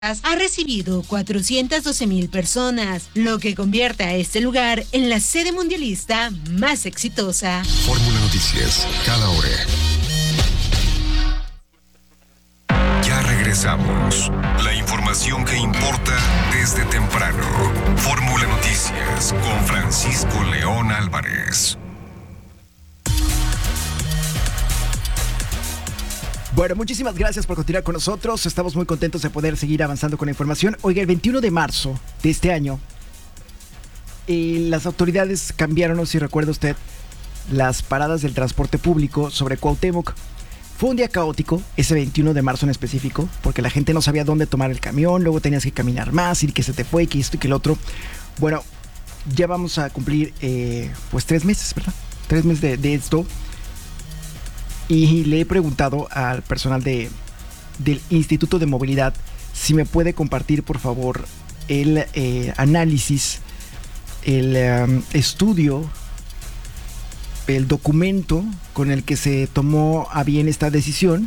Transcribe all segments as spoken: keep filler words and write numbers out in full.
ha recibido cuatrocientas doce mil personas, lo que convierte a este lugar en la sede mundialista más exitosa. Fórmula Noticias, cada hora. Ya regresamos. La información que importa desde temprano. Fórmula Noticias con Francisco León Álvarez. Bueno, muchísimas gracias por continuar con nosotros. Estamos muy contentos de poder seguir avanzando con la información. Oiga, el veintiuno de marzo de este año, eh, las autoridades cambiaron, no sé si recuerda usted, las paradas del transporte público sobre Cuauhtémoc. Fue un día caótico, ese veintiuno de marzo en específico, porque la gente no sabía dónde tomar el camión, luego tenías que caminar más, y que se te fue, y que esto y que el otro. Bueno, ya vamos a cumplir, eh, pues, tres meses, ¿verdad? Tres meses de, de esto. Y le he preguntado al personal de, del Instituto de Movilidad si me puede compartir, por favor, el eh, análisis, el um, estudio, el documento con el que se tomó a bien esta decisión.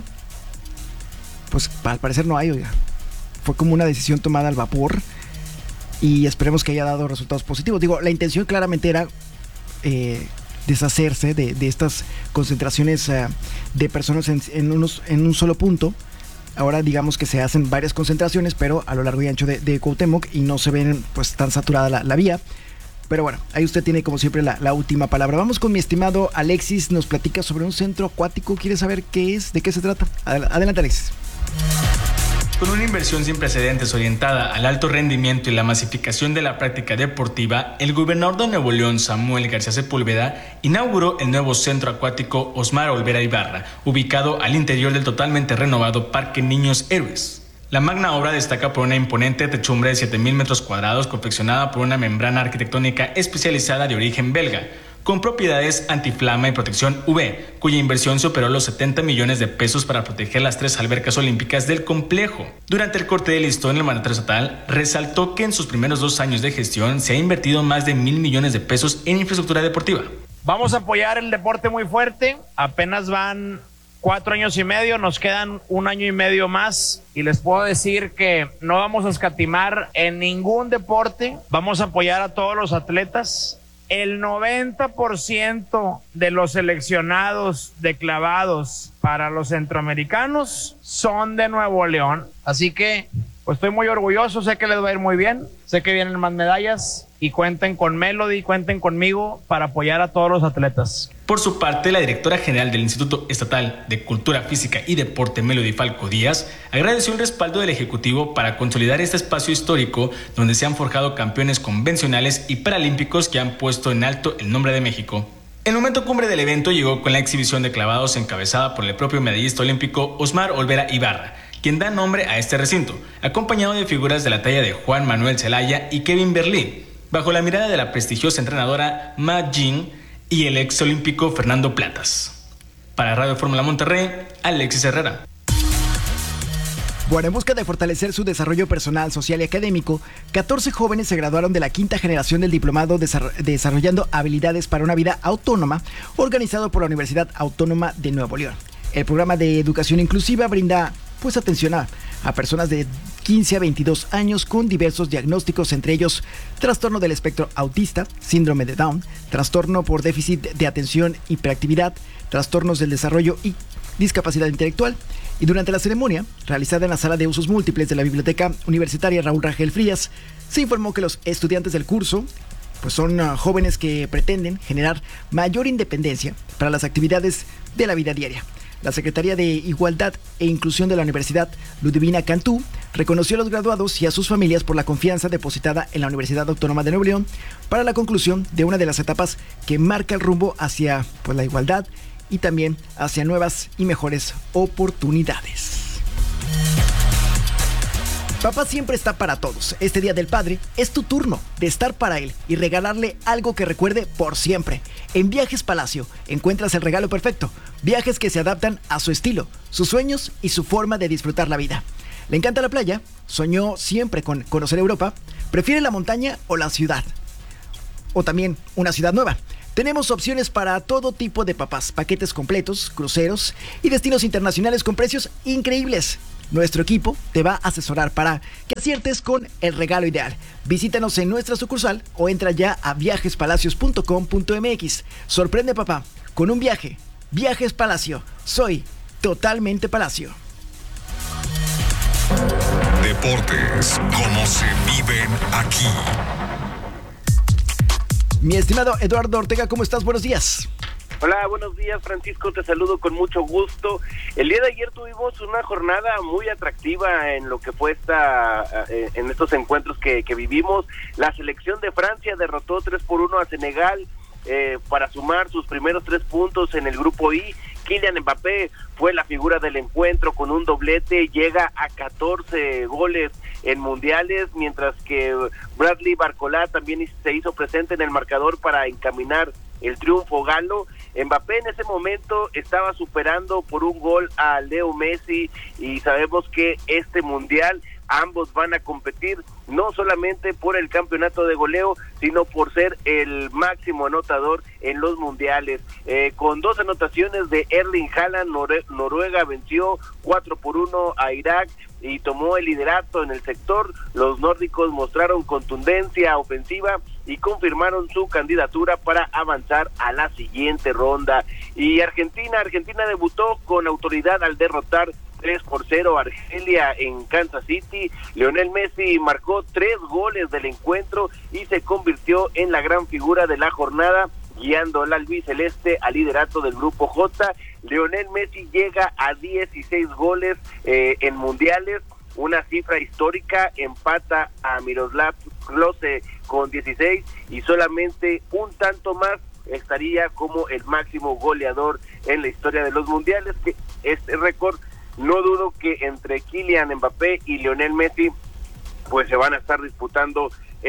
Pues al parecer no hay, oiga. Fue como una decisión tomada al vapor y esperemos que haya dado resultados positivos. Digo, la intención claramente era eh, deshacerse de, de estas concentraciones uh, de personas en, en, unos, en un solo punto. Ahora digamos que se hacen varias concentraciones, pero a lo largo y ancho de, de Cuauhtémoc, y no se ven pues tan saturada la, la vía. Pero bueno, ahí usted tiene como siempre la, la última palabra. Vamos con mi estimado Alexis, nos platica sobre un centro acuático. ¿Quiere saber qué es? ¿De qué se trata? Adelante, Alexis. Con una inversión sin precedentes orientada al alto rendimiento y la masificación de la práctica deportiva, el gobernador de Nuevo León, Samuel García Sepúlveda, inauguró el nuevo centro acuático Osmar Olvera Ibarra, ubicado al interior del totalmente renovado Parque Niños Héroes. La magna obra destaca por una imponente techumbre de siete mil metros cuadrados confeccionada por una membrana arquitectónica especializada de origen belga, con propiedades antiflama y protección U V, cuya inversión superó los setenta millones de pesos para proteger las tres albercas olímpicas del complejo. Durante el corte de listón, el mandatario estatal resaltó que en sus primeros dos años de gestión se ha invertido más de mil millones de pesos en infraestructura deportiva. Vamos a apoyar el deporte muy fuerte, apenas van cuatro años y medio, nos quedan un año y medio más y les puedo decir que no vamos a escatimar en ningún deporte, vamos a apoyar a todos los atletas. El noventa por ciento de los seleccionados de clavados para los centroamericanos son de Nuevo León, así que pues estoy muy orgulloso, sé que les va a ir muy bien, sé que vienen más medallas y cuenten con Melody, cuenten conmigo para apoyar a todos los atletas. Por su parte, la directora general del Instituto Estatal de Cultura Física y Deporte, Melody Falco Díaz, agradeció el respaldo del Ejecutivo para consolidar este espacio histórico donde se han forjado campeones convencionales y paralímpicos que han puesto en alto el nombre de México. El momento cumbre del evento llegó con la exhibición de clavados encabezada por el propio medallista olímpico Osmar Olvera Ibarra, quien da nombre a este recinto, acompañado de figuras de la talla de Juan Manuel Zelaya y Kevin Berlín, bajo la mirada de la prestigiosa entrenadora Ma Jing y el ex olímpico Fernando Platas. Para Radio Fórmula Monterrey, Alexis Herrera. Bueno, en busca de fortalecer su desarrollo personal, social y académico, catorce jóvenes se graduaron de la quinta generación del diplomado Desarrollando Habilidades para una Vida Autónoma, organizado por la Universidad Autónoma de Nuevo León. El programa de educación inclusiva brinda pues atención a, a personas de quince a veintidós años con diversos diagnósticos, entre ellos trastorno del espectro autista, síndrome de Down, trastorno por déficit de atención, hiperactividad, trastornos del desarrollo y discapacidad intelectual. Y durante la ceremonia, realizada en la sala de usos múltiples de la Biblioteca Universitaria Raúl Rangel Frías, se informó que los estudiantes del curso pues son uh, jóvenes que pretenden generar mayor independencia para las actividades de la vida diaria. La Secretaría de Igualdad e Inclusión de la Universidad Ludivina Cantú reconoció a los graduados y a sus familias por la confianza depositada en la Universidad Autónoma de Nuevo León para la conclusión de una de las etapas que marca el rumbo hacia pues, la igualdad y también hacia nuevas y mejores oportunidades. Papá siempre está para todos. Este Día del Padre es tu turno de estar para él y regalarle algo que recuerde por siempre. En Viajes Palacio encuentras el regalo perfecto. Viajes que se adaptan a su estilo, sus sueños y su forma de disfrutar la vida. Le encanta la playa, soñó siempre con conocer Europa, prefiere la montaña o la ciudad. O también una ciudad nueva. Tenemos opciones para todo tipo de papás, paquetes completos, cruceros y destinos internacionales con precios increíbles. Nuestro equipo te va a asesorar para que aciertes con el regalo ideal. Visítanos en nuestra sucursal o entra ya a viajes palacios punto com punto m x. Sorprende, papá, con un viaje. Viajes Palacio. Soy totalmente Palacio. Deportes, como se viven aquí. Mi estimado Eduardo Ortega, ¿cómo estás? Buenos días. Hola, buenos días, Francisco, te saludo con mucho gusto. El día de ayer tuvimos una jornada muy atractiva en lo que fue esta, en estos encuentros que, que vivimos. La selección de Francia derrotó tres por uno a Senegal eh, para sumar sus primeros tres puntos en el grupo I. Kylian Mbappé fue la figura del encuentro con un doblete, llega a catorce goles en mundiales, mientras que Bradley Barcola también se hizo presente en el marcador para encaminar el triunfo galo. Mbappé en ese momento estaba superando por un gol a Leo Messi y sabemos que este mundial ambos van a competir no solamente por el campeonato de goleo, sino por ser el máximo anotador en los mundiales. Eh, con dos anotaciones de Erling Haaland, Nor- Noruega venció cuatro por uno a Irak y tomó el liderato en el sector. Los nórdicos mostraron contundencia ofensiva y confirmaron su candidatura para avanzar a la siguiente ronda. Y Argentina, Argentina debutó con autoridad al derrotar tres por cero a Argelia en Kansas City. Lionel Messi marcó tres goles del encuentro y se convirtió en la gran figura de la jornada, guiando al albiceleste al liderato del grupo J. Lionel Messi llega a dieciséis goles eh, en mundiales, una cifra histórica, empata a Miroslav Klose con dieciséis y solamente un tanto más estaría como el máximo goleador en la historia de los mundiales, que este récord no dudo que entre Kylian Mbappé y Lionel Messi pues se van a estar disputando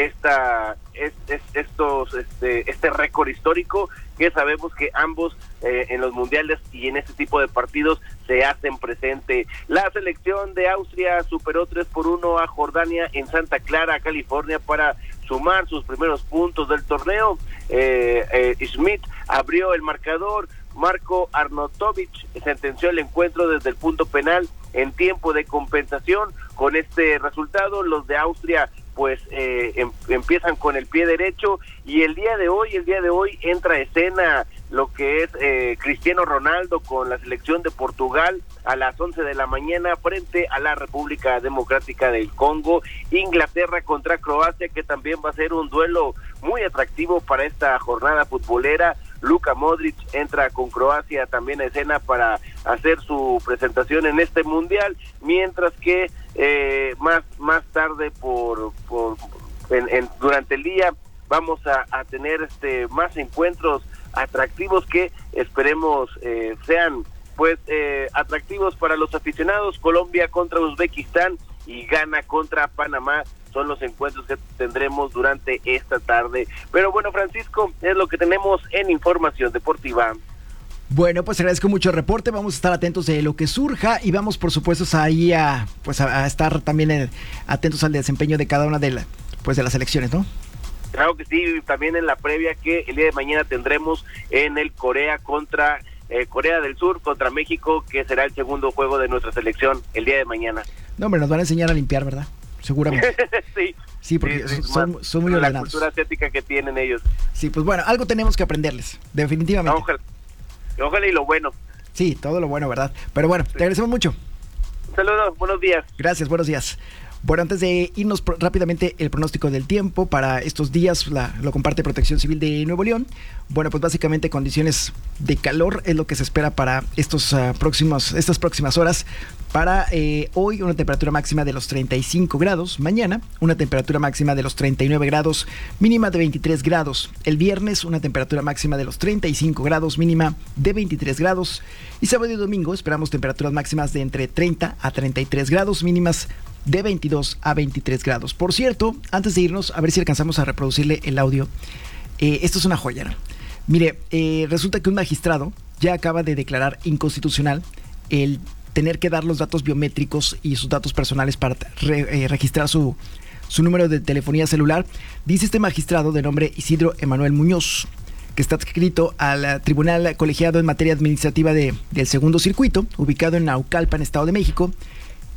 esta es, es, estos este este récord histórico, que sabemos que ambos eh, en los mundiales y en este tipo de partidos se hacen presente. La selección de Austria superó tres por uno a Jordania en Santa Clara, California, para sumar sus primeros puntos del torneo. eh, eh, Schmidt abrió el marcador, Marco Arnautovic sentenció el encuentro desde el punto penal en tiempo de compensación. Con este resultado, los de Austria pues eh, em, empiezan con el pie derecho, y el día de hoy, el día de hoy entra a escena lo que es eh, Cristiano Ronaldo con la selección de Portugal a las once de la mañana frente a la República Democrática del Congo. Inglaterra contra Croacia, que también va a ser un duelo muy atractivo para esta jornada futbolera. Luka Modric entra con Croacia también a escena para hacer su presentación en este mundial, mientras que eh, más más tarde por por en, en, durante el día vamos a, a tener este más encuentros atractivos que esperemos eh, sean pues eh, atractivos para los aficionados. Colombia contra Uzbekistán y Ghana contra Panamá son los encuentros que tendremos durante esta tarde. Pero bueno, Francisco, es lo que tenemos en información deportiva. Bueno, pues agradezco mucho el reporte, vamos a estar atentos de lo que surja y vamos por supuesto ahí a pues a, a estar también en, atentos al desempeño de cada una de la, pues de las elecciones, ¿no? Claro que sí, también en la previa que el día de mañana tendremos en el Corea contra eh, Corea del Sur contra México, que será el segundo juego de nuestra selección el día de mañana. No, hombre, nos van a enseñar a limpiar, ¿verdad? Seguramente. sí. Sí, porque sí, sí, son, son muy la ordenados. La cultura asiática que tienen ellos. Sí, pues bueno, algo tenemos que aprenderles, definitivamente. Ojalá, ojalá y lo bueno. Sí, todo lo bueno, ¿verdad? Pero bueno, sí. Te agradecemos mucho. Un saludo, buenos días. Gracias, buenos días. Bueno, antes de irnos pro- rápidamente, el pronóstico del tiempo para estos días la, lo comparte Protección Civil de Nuevo León. Bueno, pues básicamente condiciones de calor es lo que se espera para estos uh, próximos, estas próximas horas. Para eh, hoy una temperatura máxima de los treinta y cinco grados, mañana una temperatura máxima de los treinta y nueve grados, mínima de veintitrés grados. El viernes una temperatura máxima de los treinta y cinco grados, mínima de veintitrés grados. Y sábado y domingo esperamos temperaturas máximas de entre treinta a treinta y tres grados, mínimas de veintidós a veintitrés grados. Por cierto, antes de irnos, a ver si alcanzamos a reproducirle el audio. Eh, esto es una joya, ¿no? Mire, eh, resulta que un magistrado ya acaba de declarar inconstitucional el tener que dar los datos biométricos y sus datos personales para re, eh, registrar su, su número de telefonía celular. Dice este magistrado de nombre Isidro Emanuel Muñoz, que está adscrito al Tribunal Colegiado en Materia Administrativa de, del Segundo Circuito, ubicado en Naucalpan, Estado de México.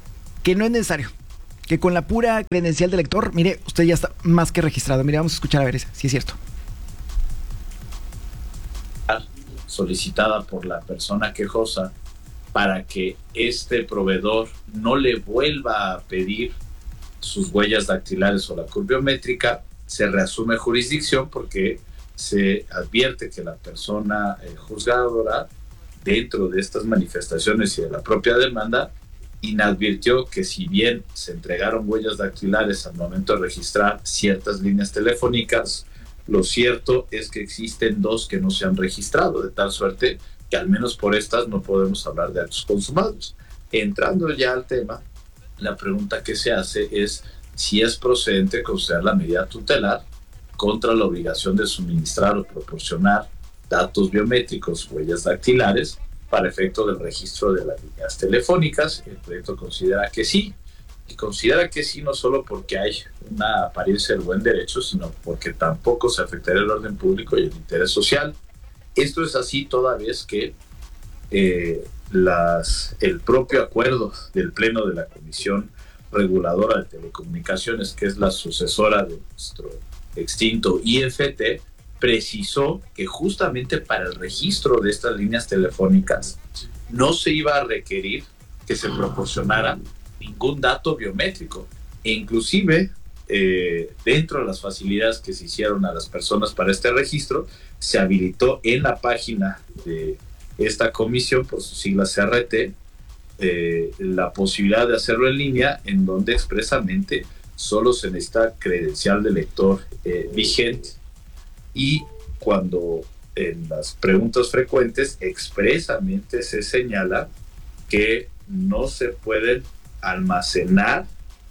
que no es necesario. Que con la pura credencial del lector, mire, usted ya está más que registrado. Mire, vamos a escuchar a ver si es cierto. Solicitada por la persona quejosa para que este proveedor no le vuelva a pedir sus huellas dactilares o la curva biométrica, se reasume jurisdicción porque se advierte que la persona eh, juzgadora, dentro de estas manifestaciones y de la propia demanda, inadvirtió que si bien se entregaron huellas dactilares al momento de registrar ciertas líneas telefónicas, lo cierto es que existen dos que no se han registrado, de tal suerte que al menos por estas no podemos hablar de actos consumados. Entrando ya al tema, la pregunta que se hace es si es procedente considerar la medida tutelar contra la obligación de suministrar o proporcionar datos biométricos, huellas dactilares, para efecto del registro de las líneas telefónicas. El proyecto considera que sí, y considera que sí no solo porque hay una apariencia del buen derecho, sino porque tampoco se afectaría el orden público y el interés social. Esto es así toda vez que eh, las, el propio acuerdo del Pleno de la Comisión Reguladora de Telecomunicaciones, que es la sucesora de nuestro extinto I F T, precisó que justamente para el registro de estas líneas telefónicas no se iba a requerir que se proporcionara ningún dato biométrico, e inclusive eh, dentro de las facilidades que se hicieron a las personas para este registro, se habilitó en la página de esta comisión, por sus siglas C R T, eh, la posibilidad de hacerlo en línea, en donde expresamente solo se necesita credencial de lector eh, vigente, y cuando en las preguntas frecuentes expresamente se señala que no se pueden almacenar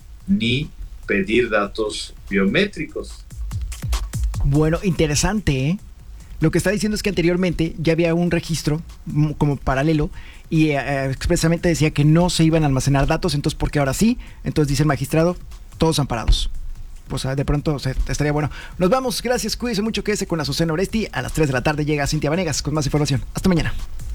ni pedir datos biométricos. Bueno, interesante, ¿eh? Lo que está diciendo es que anteriormente ya había un registro como paralelo y eh, expresamente decía que no se iban a almacenar datos, entonces ¿por qué ahora sí? Entonces dice el magistrado, todos amparados. Pues de pronto o sea, estaría bueno. Nos vamos, gracias, cuídese mucho, quédese con Azucena Oresti. A las tres de la tarde llega Cintia Vanegas con más información. Hasta mañana.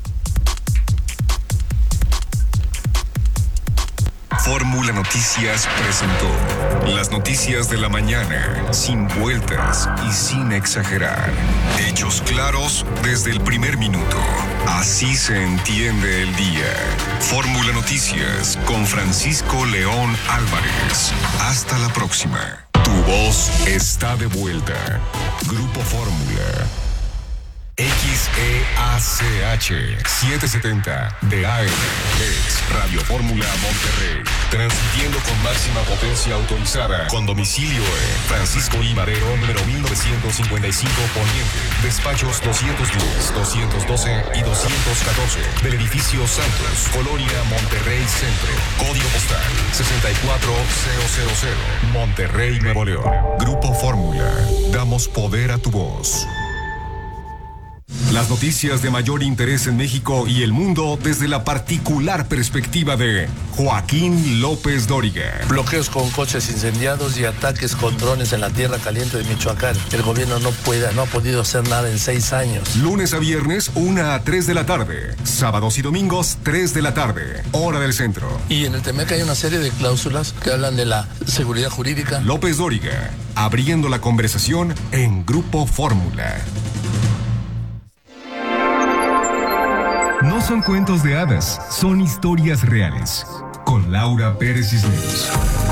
Fórmula Noticias presentó las noticias de la mañana, sin vueltas y sin exagerar. Hechos claros desde el primer minuto. Así se entiende el día. Fórmula Noticias con Francisco León Álvarez. Hasta la próxima. Tu voz está de vuelta. Grupo Fórmula. X E A C H setecientos setenta de A M es Radio Fórmula Monterrey, transmitiendo con máxima potencia autorizada, con domicilio en Francisco I. Madero, número mil novecientos cincuenta y cinco Poniente, despachos doscientos diez, doscientos doce y doscientos catorce, del edificio Santos, Colonia Monterrey Centro, código postal sesenta y cuatro mil, Monterrey, Nuevo León. Grupo Fórmula, damos poder a tu voz. Las noticias de mayor interés en México y el mundo desde la particular perspectiva de Joaquín López Dóriga. Bloqueos con coches incendiados y ataques con drones en la tierra caliente de Michoacán. El gobierno no puede, no ha podido hacer nada en seis años. Lunes a viernes, una a tres de la tarde. Sábados y domingos, tres de la tarde. Hora del centro. Y en el T M E C hay una serie de cláusulas que hablan de la seguridad jurídica. López Dóriga, abriendo la conversación en Grupo Fórmula. No son cuentos de hadas, son historias reales. Con Laura Pérez Cisneros.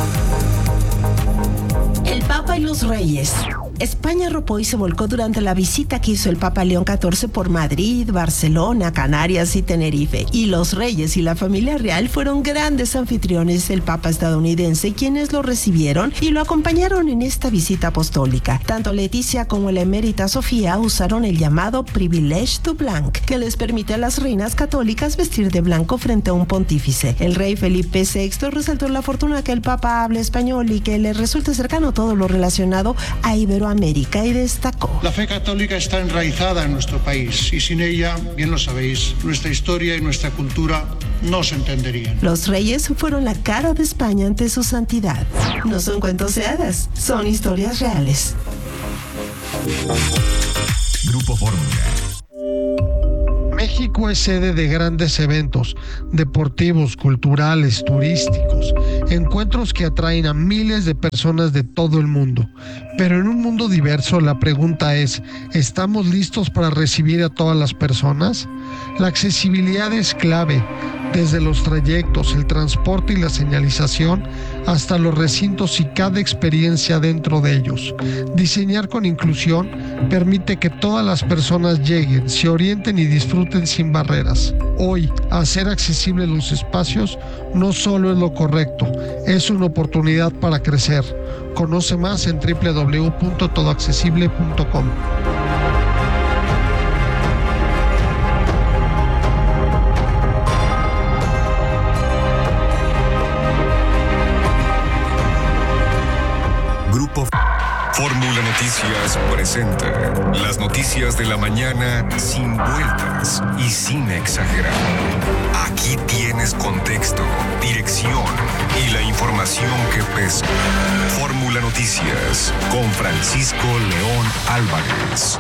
El Papa y los Reyes. España arropó y se volcó durante la visita que hizo el Papa León catorce por Madrid, Barcelona, Canarias y Tenerife. Y los reyes y la familia real fueron grandes anfitriones del Papa estadounidense, quienes lo recibieron y lo acompañaron en esta visita apostólica. Tanto Leticia como la emérita Sofía usaron el llamado privilège du blanc, que les permite a las reinas católicas vestir de blanco frente a un pontífice. El rey Felipe sexto resaltó la fortuna que el Papa hable español y que le resulte cercano todo lo relacionado a Iberoamérica. América y destacó: la fe católica está enraizada en nuestro país y sin ella, bien lo sabéis, nuestra historia y nuestra cultura no se entenderían. Los reyes fueron la cara de España ante su santidad. No son cuentos de hadas, son historias reales. Grupo Fórmula. México México es sede de grandes eventos deportivos, culturales, turísticos, encuentros que atraen a miles de personas de todo el mundo. Pero en un mundo diverso, la pregunta es, ¿estamos listos para recibir a todas las personas? La accesibilidad es clave, desde los trayectos, el transporte y la señalización, hasta los recintos y cada experiencia dentro de ellos. Diseñar con inclusión permite que todas las personas lleguen, se orienten y disfruten sin barreras. Hoy, hacer accesibles los espacios no solo es lo correcto, es una oportunidad para crecer. Conoce más en doble u doble u doble u punto todo accesible punto com. Grupo Fórmula Noticias presenta las noticias de la mañana sin vueltas y sin exagerar. Aquí tienes contexto, dirección y la información que pesa. Fórmula Noticias con Francisco León Álvarez.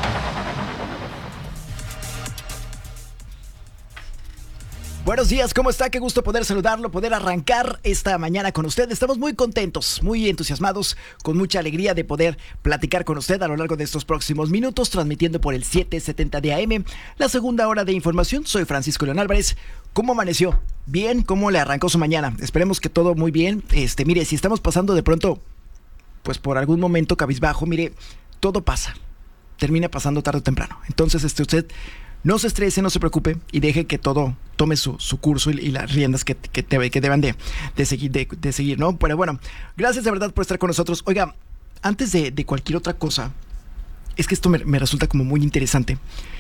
Buenos días, ¿cómo está? Qué gusto poder saludarlo, poder arrancar esta mañana con usted. Estamos muy contentos, muy entusiasmados, con mucha alegría de poder platicar con usted a lo largo de estos próximos minutos, transmitiendo por el setecientos setenta de A M, la segunda hora de información. Soy Francisco León Álvarez. ¿Cómo amaneció? ¿Bien? ¿Cómo le arrancó su mañana? Esperemos que todo muy bien. Este, mire, si estamos pasando de pronto, pues por algún momento cabizbajo, mire, todo pasa. Termina pasando tarde o temprano. Entonces, este, usted... no se estrese, no se preocupe y deje que todo tome su, su curso y, y las riendas que, que, te, que deban de, de, seguir, de, de seguir, ¿no? Pero bueno, gracias de verdad por estar con nosotros. Oiga, antes de, de cualquier otra cosa, es que esto me, me resulta como muy interesante.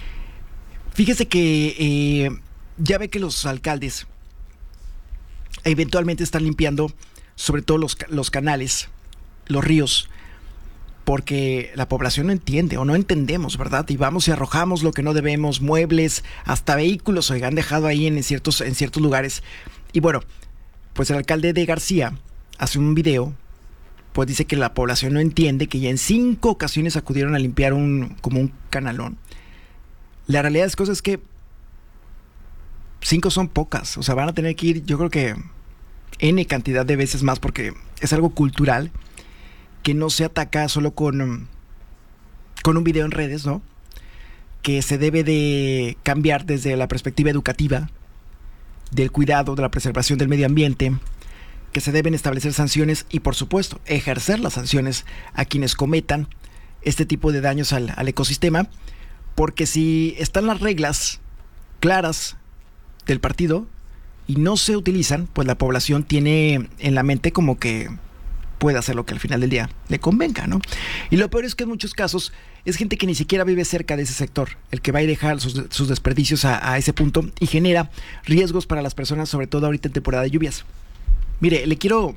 Fíjese que eh, ya ve que los alcaldes eventualmente están limpiando sobre todo los, los canales, los ríos, porque la población no entiende o no entendemos, ¿verdad? Y vamos y arrojamos lo que no debemos, muebles, hasta vehículos se han dejado ahí en ciertos, en ciertos lugares. Y bueno, pues el alcalde de García hace un video, pues dice que la población no entiende, que ya en cinco ocasiones acudieron a limpiar un, como un canalón. La realidad es cosas que cinco son pocas, o sea, van a tener que ir, yo creo que N cantidad de veces más, porque es algo cultural que no se ataca solo con, con un video en redes, ¿no? Que se debe de cambiar desde la perspectiva educativa, del cuidado, de la preservación del medio ambiente, que se deben establecer sanciones y, por supuesto, ejercer las sanciones a quienes cometan este tipo de daños al, al ecosistema, porque si están las reglas claras del partido y no se utilizan, pues la población tiene en la mente como que puede hacer lo que al final del día le convenga, ¿no? Y lo peor es que en muchos casos es gente que ni siquiera vive cerca de ese sector, el que va a dejar sus, sus desperdicios a, a ese punto y genera riesgos para las personas, sobre todo ahorita en temporada de lluvias. Mire, le quiero...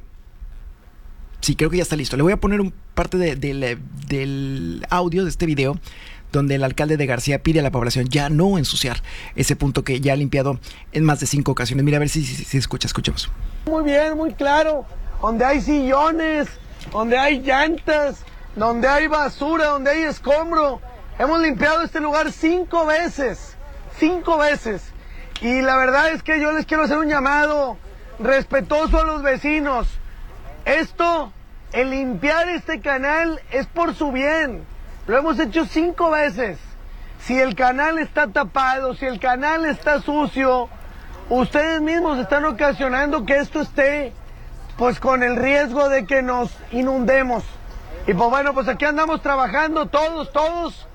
Sí, creo que ya está listo. Le voy a poner un parte de, de, de, del audio de este video donde el alcalde de García pide a la población ya no ensuciar ese punto que ya ha limpiado en más de cinco ocasiones. Mira, a ver si, si, si escucha, escuchemos. Muy bien, muy claro. Donde hay sillones, donde hay llantas, donde hay basura, donde hay escombro. Hemos limpiado este lugar cinco veces, cinco veces. Y la verdad es que yo les quiero hacer un llamado respetuoso a los vecinos. Esto, el limpiar este canal es por su bien. Lo hemos hecho cinco veces. Si el canal está tapado, si el canal está sucio, ustedes mismos están ocasionando que esto esté pues con el riesgo de que nos inundemos. Y pues bueno, pues aquí andamos trabajando todos, todos.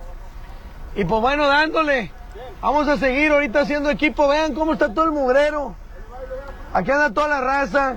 Y pues bueno, dándole. Vamos a seguir ahorita haciendo equipo. Vean cómo está todo el mugrero. Aquí anda toda la raza.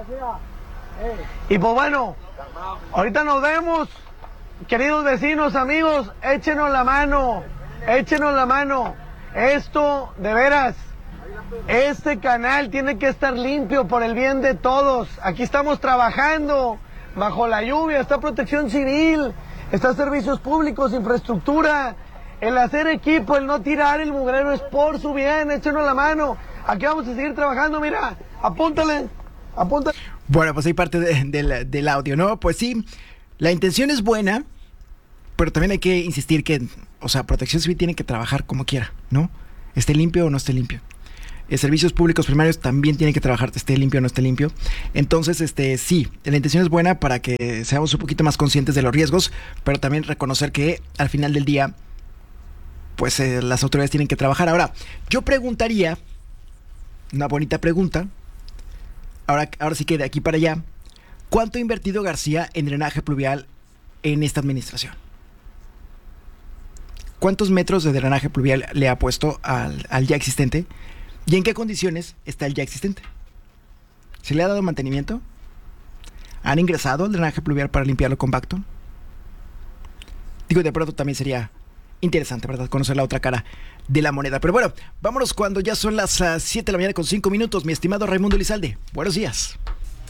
Y pues bueno, ahorita nos vemos. Queridos vecinos, amigos, échenos la mano. Échenos la mano. Esto, de veras, este canal tiene que estar limpio por el bien de todos. Aquí estamos trabajando bajo la lluvia, está Protección Civil, está Servicios Públicos, infraestructura. El hacer equipo, el no tirar el mugrero es por su bien, échenos la mano. Aquí vamos a seguir trabajando, mira, apúntale, apúntale. Bueno, pues hay parte de, de, del audio, ¿no? Pues sí, la intención es buena, pero también hay que insistir que, o sea, Protección Civil tiene que trabajar como quiera, ¿no? esté limpio o no esté limpio. Eh, servicios públicos primarios también tienen que trabajar, esté limpio o no esté limpio. Entonces, este sí, la intención es buena para que seamos un poquito más conscientes de los riesgos, pero también reconocer que al final del día, pues eh, las autoridades tienen que trabajar. Ahora, yo preguntaría, una bonita pregunta, ahora, ahora sí que de aquí para allá, ¿cuánto ha invertido García en drenaje pluvial en esta administración? ¿Cuántos metros de drenaje pluvial le ha puesto al, al ya existente? ¿Y en qué condiciones está el ya existente? ¿Se le ha dado mantenimiento? ¿Han ingresado al drenaje pluvial para limpiarlo compacto? Digo, de pronto también sería interesante, ¿verdad? Conocer la otra cara de la moneda. Pero bueno, vámonos cuando ya son las uh, siete de la mañana con cinco minutos. Mi estimado Raimundo Elizalde, buenos días.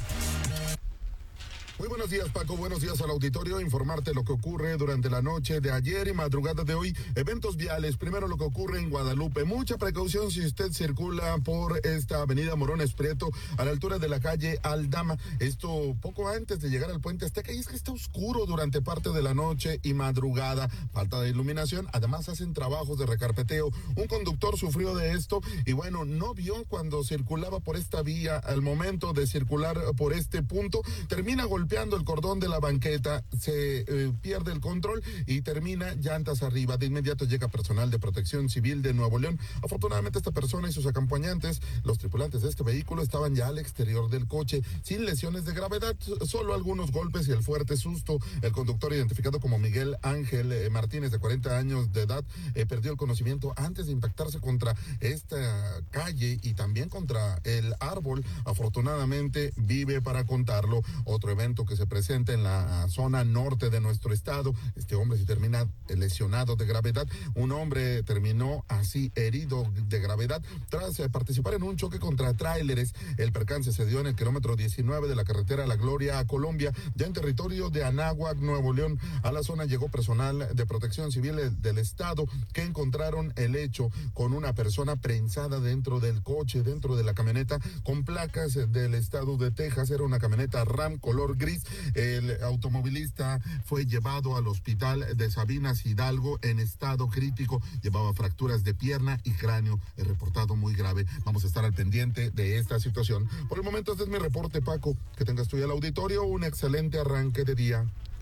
Muy buenos días, Paco. Buenos días al auditorio. Informarte lo que ocurre durante la noche de ayer y madrugada de hoy. Eventos viales. Primero lo que ocurre en Guadalupe. Mucha precaución si usted circula por esta avenida Morones Prieto a la altura de la calle Aldama. Esto poco antes de llegar al puente Azteca. Y es que está oscuro durante parte de la noche y madrugada. Falta de iluminación. Además hacen trabajos de recarpeteo. Un conductor sufrió de esto y bueno, no vio cuando circulaba por esta vía. Al momento de circular por este punto, termina golpeando el cordón de la banqueta, se eh, pierde el control y termina llantas arriba. De inmediato llega personal de Protección Civil de Nuevo León. Afortunadamente esta persona y sus acompañantes, los tripulantes de este vehículo, estaban ya al exterior del coche, sin lesiones de gravedad, solo algunos golpes y el fuerte susto. El conductor, identificado como Miguel Ángel eh, Martínez, de cuarenta años de edad, eh, perdió el conocimiento antes de impactarse contra esta calle y también contra el árbol. Afortunadamente vive para contarlo. Otro evento que se presenta en la zona norte de nuestro estado. Este hombre se termina lesionado de gravedad. Un hombre terminó así herido de gravedad tras eh, participar en un choque contra tráileres. El percance se dio en el kilómetro diecinueve de la carretera La Gloria a Colombia, ya en territorio de Anáhuac, Nuevo León. A la zona llegó personal de Protección Civil del estado que encontraron el hecho con una persona prensada dentro del coche, dentro de la camioneta con placas del estado de Texas. Era una camioneta Ram color gris. El automovilista fue llevado al hospital de Sabinas Hidalgo en estado crítico. Llevaba fracturas de pierna y cráneo, reportado muy grave. Vamos a estar al pendiente de esta situación. Por el momento este es mi reporte, Paco. Que tengas tú y el auditorio un excelente arranque de día.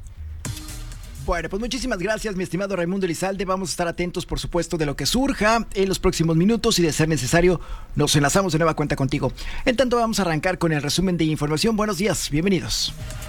Bueno, pues muchísimas gracias, mi estimado Raimundo Elizalde. Vamos a estar atentos, por supuesto, de lo que surja en los próximos minutos y, de ser necesario, nos enlazamos de nueva cuenta contigo. En tanto, vamos a arrancar con el resumen de información. Buenos días, bienvenidos.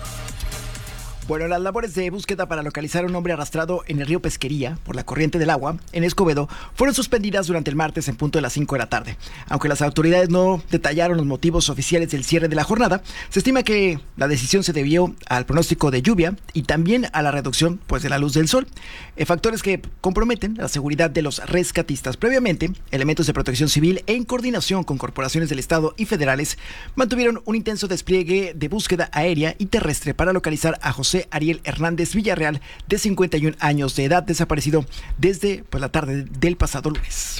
Bueno, las labores de búsqueda para localizar a un hombre arrastrado en el río Pesquería por la corriente del agua en Escobedo fueron suspendidas durante el martes en punto de las cinco de la tarde. Aunque las autoridades no detallaron los motivos oficiales del cierre de la jornada, se estima que la decisión se debió al pronóstico de lluvia y también a la reducción pues, de la luz del sol, eh, factores que comprometen la seguridad de los rescatistas. Previamente, elementos de Protección Civil, en coordinación con corporaciones del Estado y federales, mantuvieron un intenso despliegue de búsqueda aérea y terrestre para localizar a José Ariel Hernández Villarreal, de cincuenta y un años de edad, desaparecido desde pues, la tarde del pasado lunes.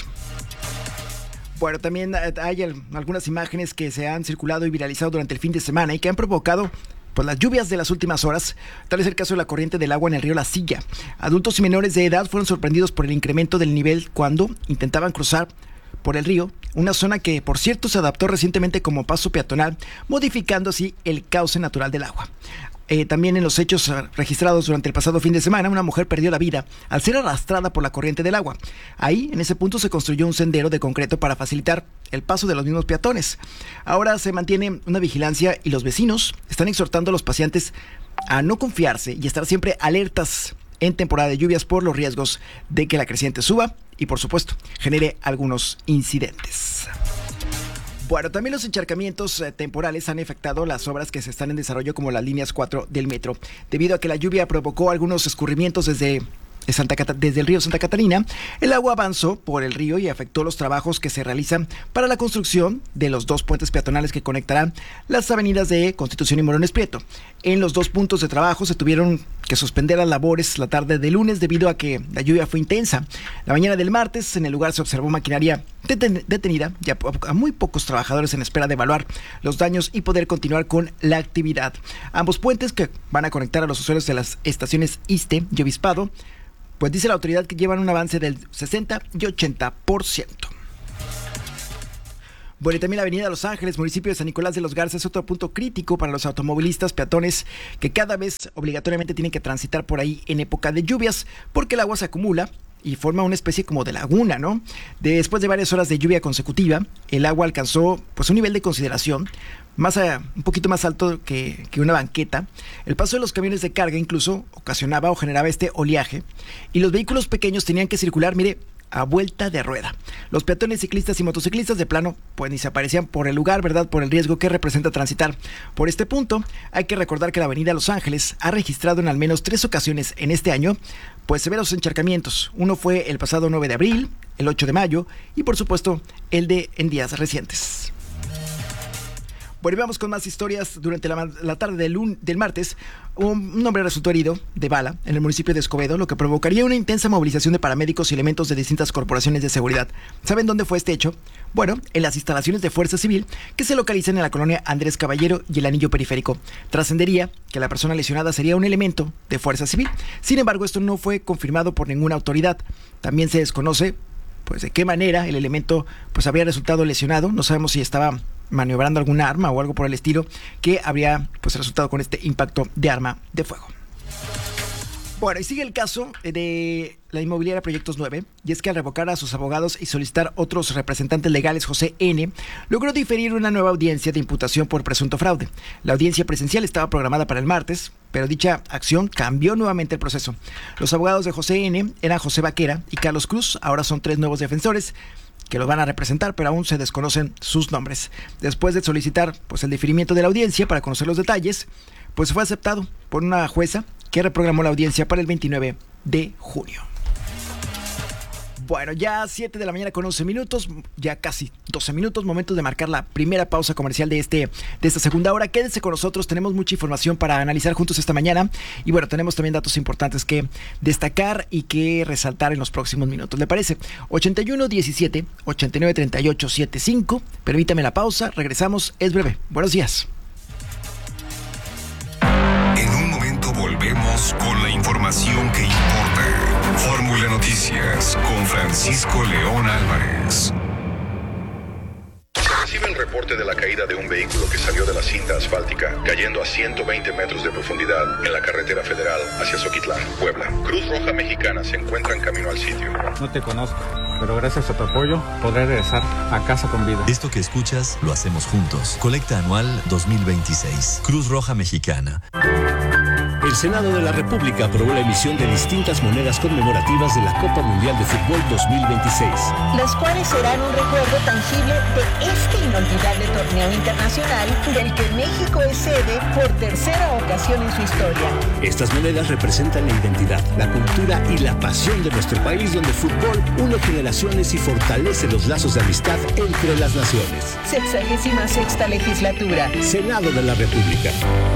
Bueno, también hay algunas imágenes que se han circulado y viralizado durante el fin de semana y que han provocado pues, las lluvias de las últimas horas. Tal es el caso de la corriente del agua en el río La Silla. Adultos y menores de edad fueron sorprendidos por el incremento del nivel cuando intentaban cruzar por el río, una zona que, por cierto, se adaptó recientemente como paso peatonal, modificando así el cauce natural del agua. Eh, también en los hechos registrados durante el pasado fin de semana, una mujer perdió la vida al ser arrastrada por la corriente del agua. Ahí, en ese punto, se construyó un sendero de concreto para facilitar el paso de los mismos peatones. Ahora se mantiene una vigilancia y los vecinos están exhortando a los paseantes a no confiarse y estar siempre alertas en temporada de lluvias por los riesgos de que la creciente suba y, por supuesto, genere algunos incidentes. Bueno, también los encharcamientos eh, temporales han afectado las obras que se están en desarrollo, como las líneas cuatro del metro. Debido a que la lluvia provocó algunos escurrimientos desde, Santa Cata- desde el río Santa Catarina, el agua avanzó por el río y afectó los trabajos que se realizan para la construcción de los dos puentes peatonales que conectarán las avenidas de Constitución y Morones Prieto. En los dos puntos de trabajo se tuvieron que suspender las labores la tarde de lunes debido a que la lluvia fue intensa. La mañana del martes en el lugar se observó maquinaria deten- detenida y a, a muy pocos trabajadores en espera de evaluar los daños y poder continuar con la actividad. Ambos puentes, que van a conectar a los usuarios de las estaciones Iste y Obispado, pues dice la autoridad que llevan un avance del sesenta y ochenta por ciento. Bueno, y también la avenida Los Ángeles, municipio de San Nicolás de los Garza, es otro punto crítico para los automovilistas peatones que cada vez obligatoriamente tienen que transitar por ahí en época de lluvias, porque el agua se acumula y forma una especie como de laguna, ¿no? Después de varias horas de lluvia consecutiva, el agua alcanzó pues un nivel de consideración más a, un poquito más alto que, que una banqueta. El paso de los camiones de carga incluso ocasionaba o generaba este oleaje, y los vehículos pequeños tenían que circular, mire, a vuelta de rueda. Los peatones, ciclistas y motociclistas de plano pues ni se aparecían por el lugar, ¿verdad? Por el riesgo que representa transitar por este punto. Hay que recordar que la avenida Los Ángeles ha registrado en al menos tres ocasiones en este año pues severos encharcamientos. Uno fue el pasado nueve de abril, el ocho de mayo y por supuesto el de en días recientes. Bueno, vamos con más historias. Durante la, la tarde del, lun, del martes, un, un hombre resultó herido de bala en el municipio de Escobedo, lo que provocaría una intensa movilización de paramédicos y elementos de distintas corporaciones de seguridad. ¿Saben dónde fue este hecho? Bueno, en las instalaciones de Fuerza Civil, que se localizan en la colonia Andrés Caballero y el Anillo Periférico. Trascendería que la persona lesionada sería un elemento de Fuerza Civil. Sin embargo, esto no fue confirmado por ninguna autoridad. También se desconoce pues de qué manera el elemento pues habría resultado lesionado. No sabemos si estaba maniobrando alguna arma o algo por el estilo que habría pues resultado con este impacto de arma de fuego. Bueno, y sigue el caso de la inmobiliaria Proyectos nueve, y es que al revocar a sus abogados y solicitar otros representantes legales, José N. logró diferir una nueva audiencia de imputación por presunto fraude. La audiencia presencial estaba programada para el martes, pero dicha acción cambió nuevamente el proceso. Los abogados de José N. eran José Vaquera y Carlos Cruz. Ahora son tres nuevos defensores que los van a representar, pero aún se desconocen sus nombres. Después de solicitar pues el diferimiento de la audiencia para conocer los detalles, pues fue aceptado por una jueza que reprogramó la audiencia para el veintinueve de junio. Bueno, ya siete de la mañana con once minutos, ya casi doce minutos, momento de marcar la primera pausa comercial de este de esta segunda hora. Quédense con nosotros, tenemos mucha información para analizar juntos esta mañana, y bueno, tenemos también datos importantes que destacar y que resaltar en los próximos minutos. ¿Le parece? ochenta y uno diecisiete, ochenta y nueve treinta y ocho setenta y cinco. Permítame la pausa, regresamos, es breve. Buenos días. En un momento volvemos con la información que importa. Fórmula Noticias con Francisco León Álvarez. Se recibe el reporte de la caída de un vehículo que salió de la cinta asfáltica, cayendo a ciento veinte metros de profundidad en la carretera federal hacia Zoquitlán, Puebla. Cruz Roja Mexicana se encuentra en camino al sitio. No te conozco, pero gracias a tu apoyo podré regresar a casa con vida. Esto que escuchas lo hacemos juntos. Colecta Anual dos mil veintiséis. Cruz Roja Mexicana. El Senado de la República aprobó la emisión de distintas monedas conmemorativas de la Copa Mundial de Fútbol dos mil veintiséis. Las cuales serán un recuerdo tangible de este inolvidable torneo internacional del que México es sede por tercera ocasión en su historia. Estas monedas representan la identidad, la cultura y la pasión de nuestro país, donde el fútbol une generaciones y fortalece los lazos de amistad entre las naciones. Sexagésima sexta legislatura. Senado de la República.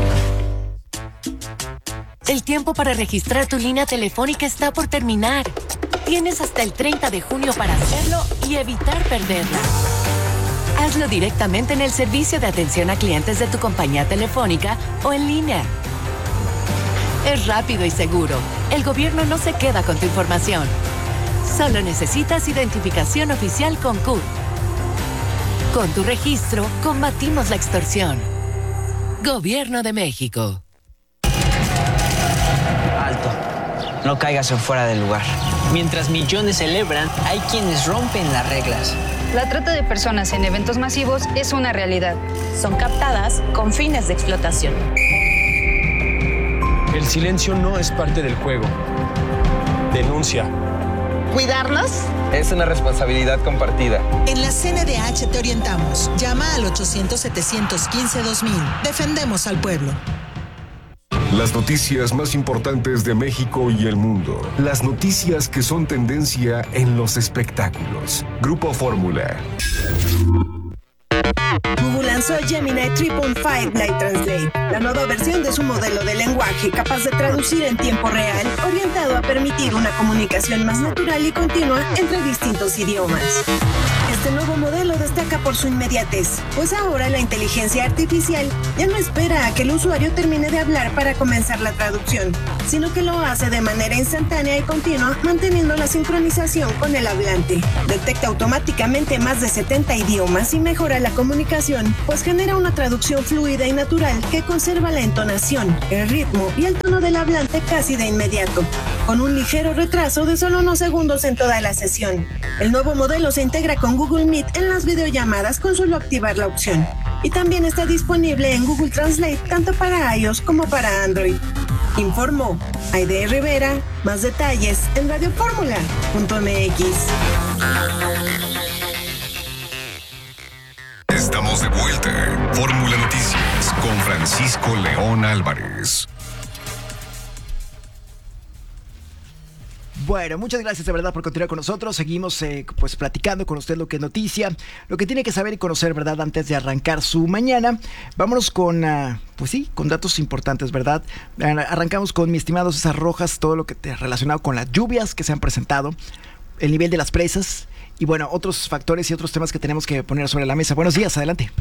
El tiempo para registrar tu línea telefónica está por terminar. Tienes hasta el treinta de junio para hacerlo y evitar perderla. Hazlo directamente en el servicio de atención a clientes de tu compañía telefónica o en línea. Es rápido y seguro. El gobierno no se queda con tu información. Solo necesitas identificación oficial con C U R. Con tu registro, combatimos la extorsión. Gobierno de México. No caigas en fuera del lugar. Mientras millones celebran, hay quienes rompen las reglas. La trata de personas en eventos masivos es una realidad. Son captadas con fines de explotación. El silencio no es parte del juego. Denuncia. ¿Cuidarnos? Es una responsabilidad compartida. En la C N D H te orientamos. Llama al ochocientos, setecientos quince, dos mil. Defendemos al pueblo. Las noticias más importantes de México y el mundo. Las noticias que son tendencia en los espectáculos. Grupo Fórmula. Google lanzó Gemini tres punto cinco Light Translate, la nueva versión de su modelo de lenguaje capaz de traducir en tiempo real, orientado a permitir una comunicación más natural y continua entre distintos idiomas. Este nuevo modelo destaca por su inmediatez, pues ahora la inteligencia artificial ya no espera a que el usuario termine de hablar para comenzar la traducción, sino que lo hace de manera instantánea y continua, manteniendo la sincronización con el hablante. Detecta automáticamente más de setenta idiomas y mejora la comunicación, pues genera una traducción fluida y natural que conserva la entonación, el ritmo y el tono del hablante casi de inmediato, con un ligero retraso de solo unos segundos en toda la sesión. El nuevo modelo se integra con Google Meet en las videollamadas con solo activar la opción. Y también está disponible en Google Translate tanto para iOS como para Android. Informó Aide Rivera. Más detalles en radio fórmula punto m x. Estamos de vuelta. Fórmula Noticias con Francisco León Álvarez. Bueno, muchas gracias de verdad por continuar con nosotros. Seguimos eh, pues platicando con usted lo que es noticia, lo que tiene que saber y conocer, ¿verdad? Antes de arrancar su mañana. Vámonos con, uh, pues sí, con datos importantes, ¿verdad? Arrancamos con mi estimado César Rojas, todo lo que te ha relacionado con las lluvias que se han presentado, el nivel de las presas y bueno, otros factores y otros temas que tenemos que poner sobre la mesa. Buenos días, adelante.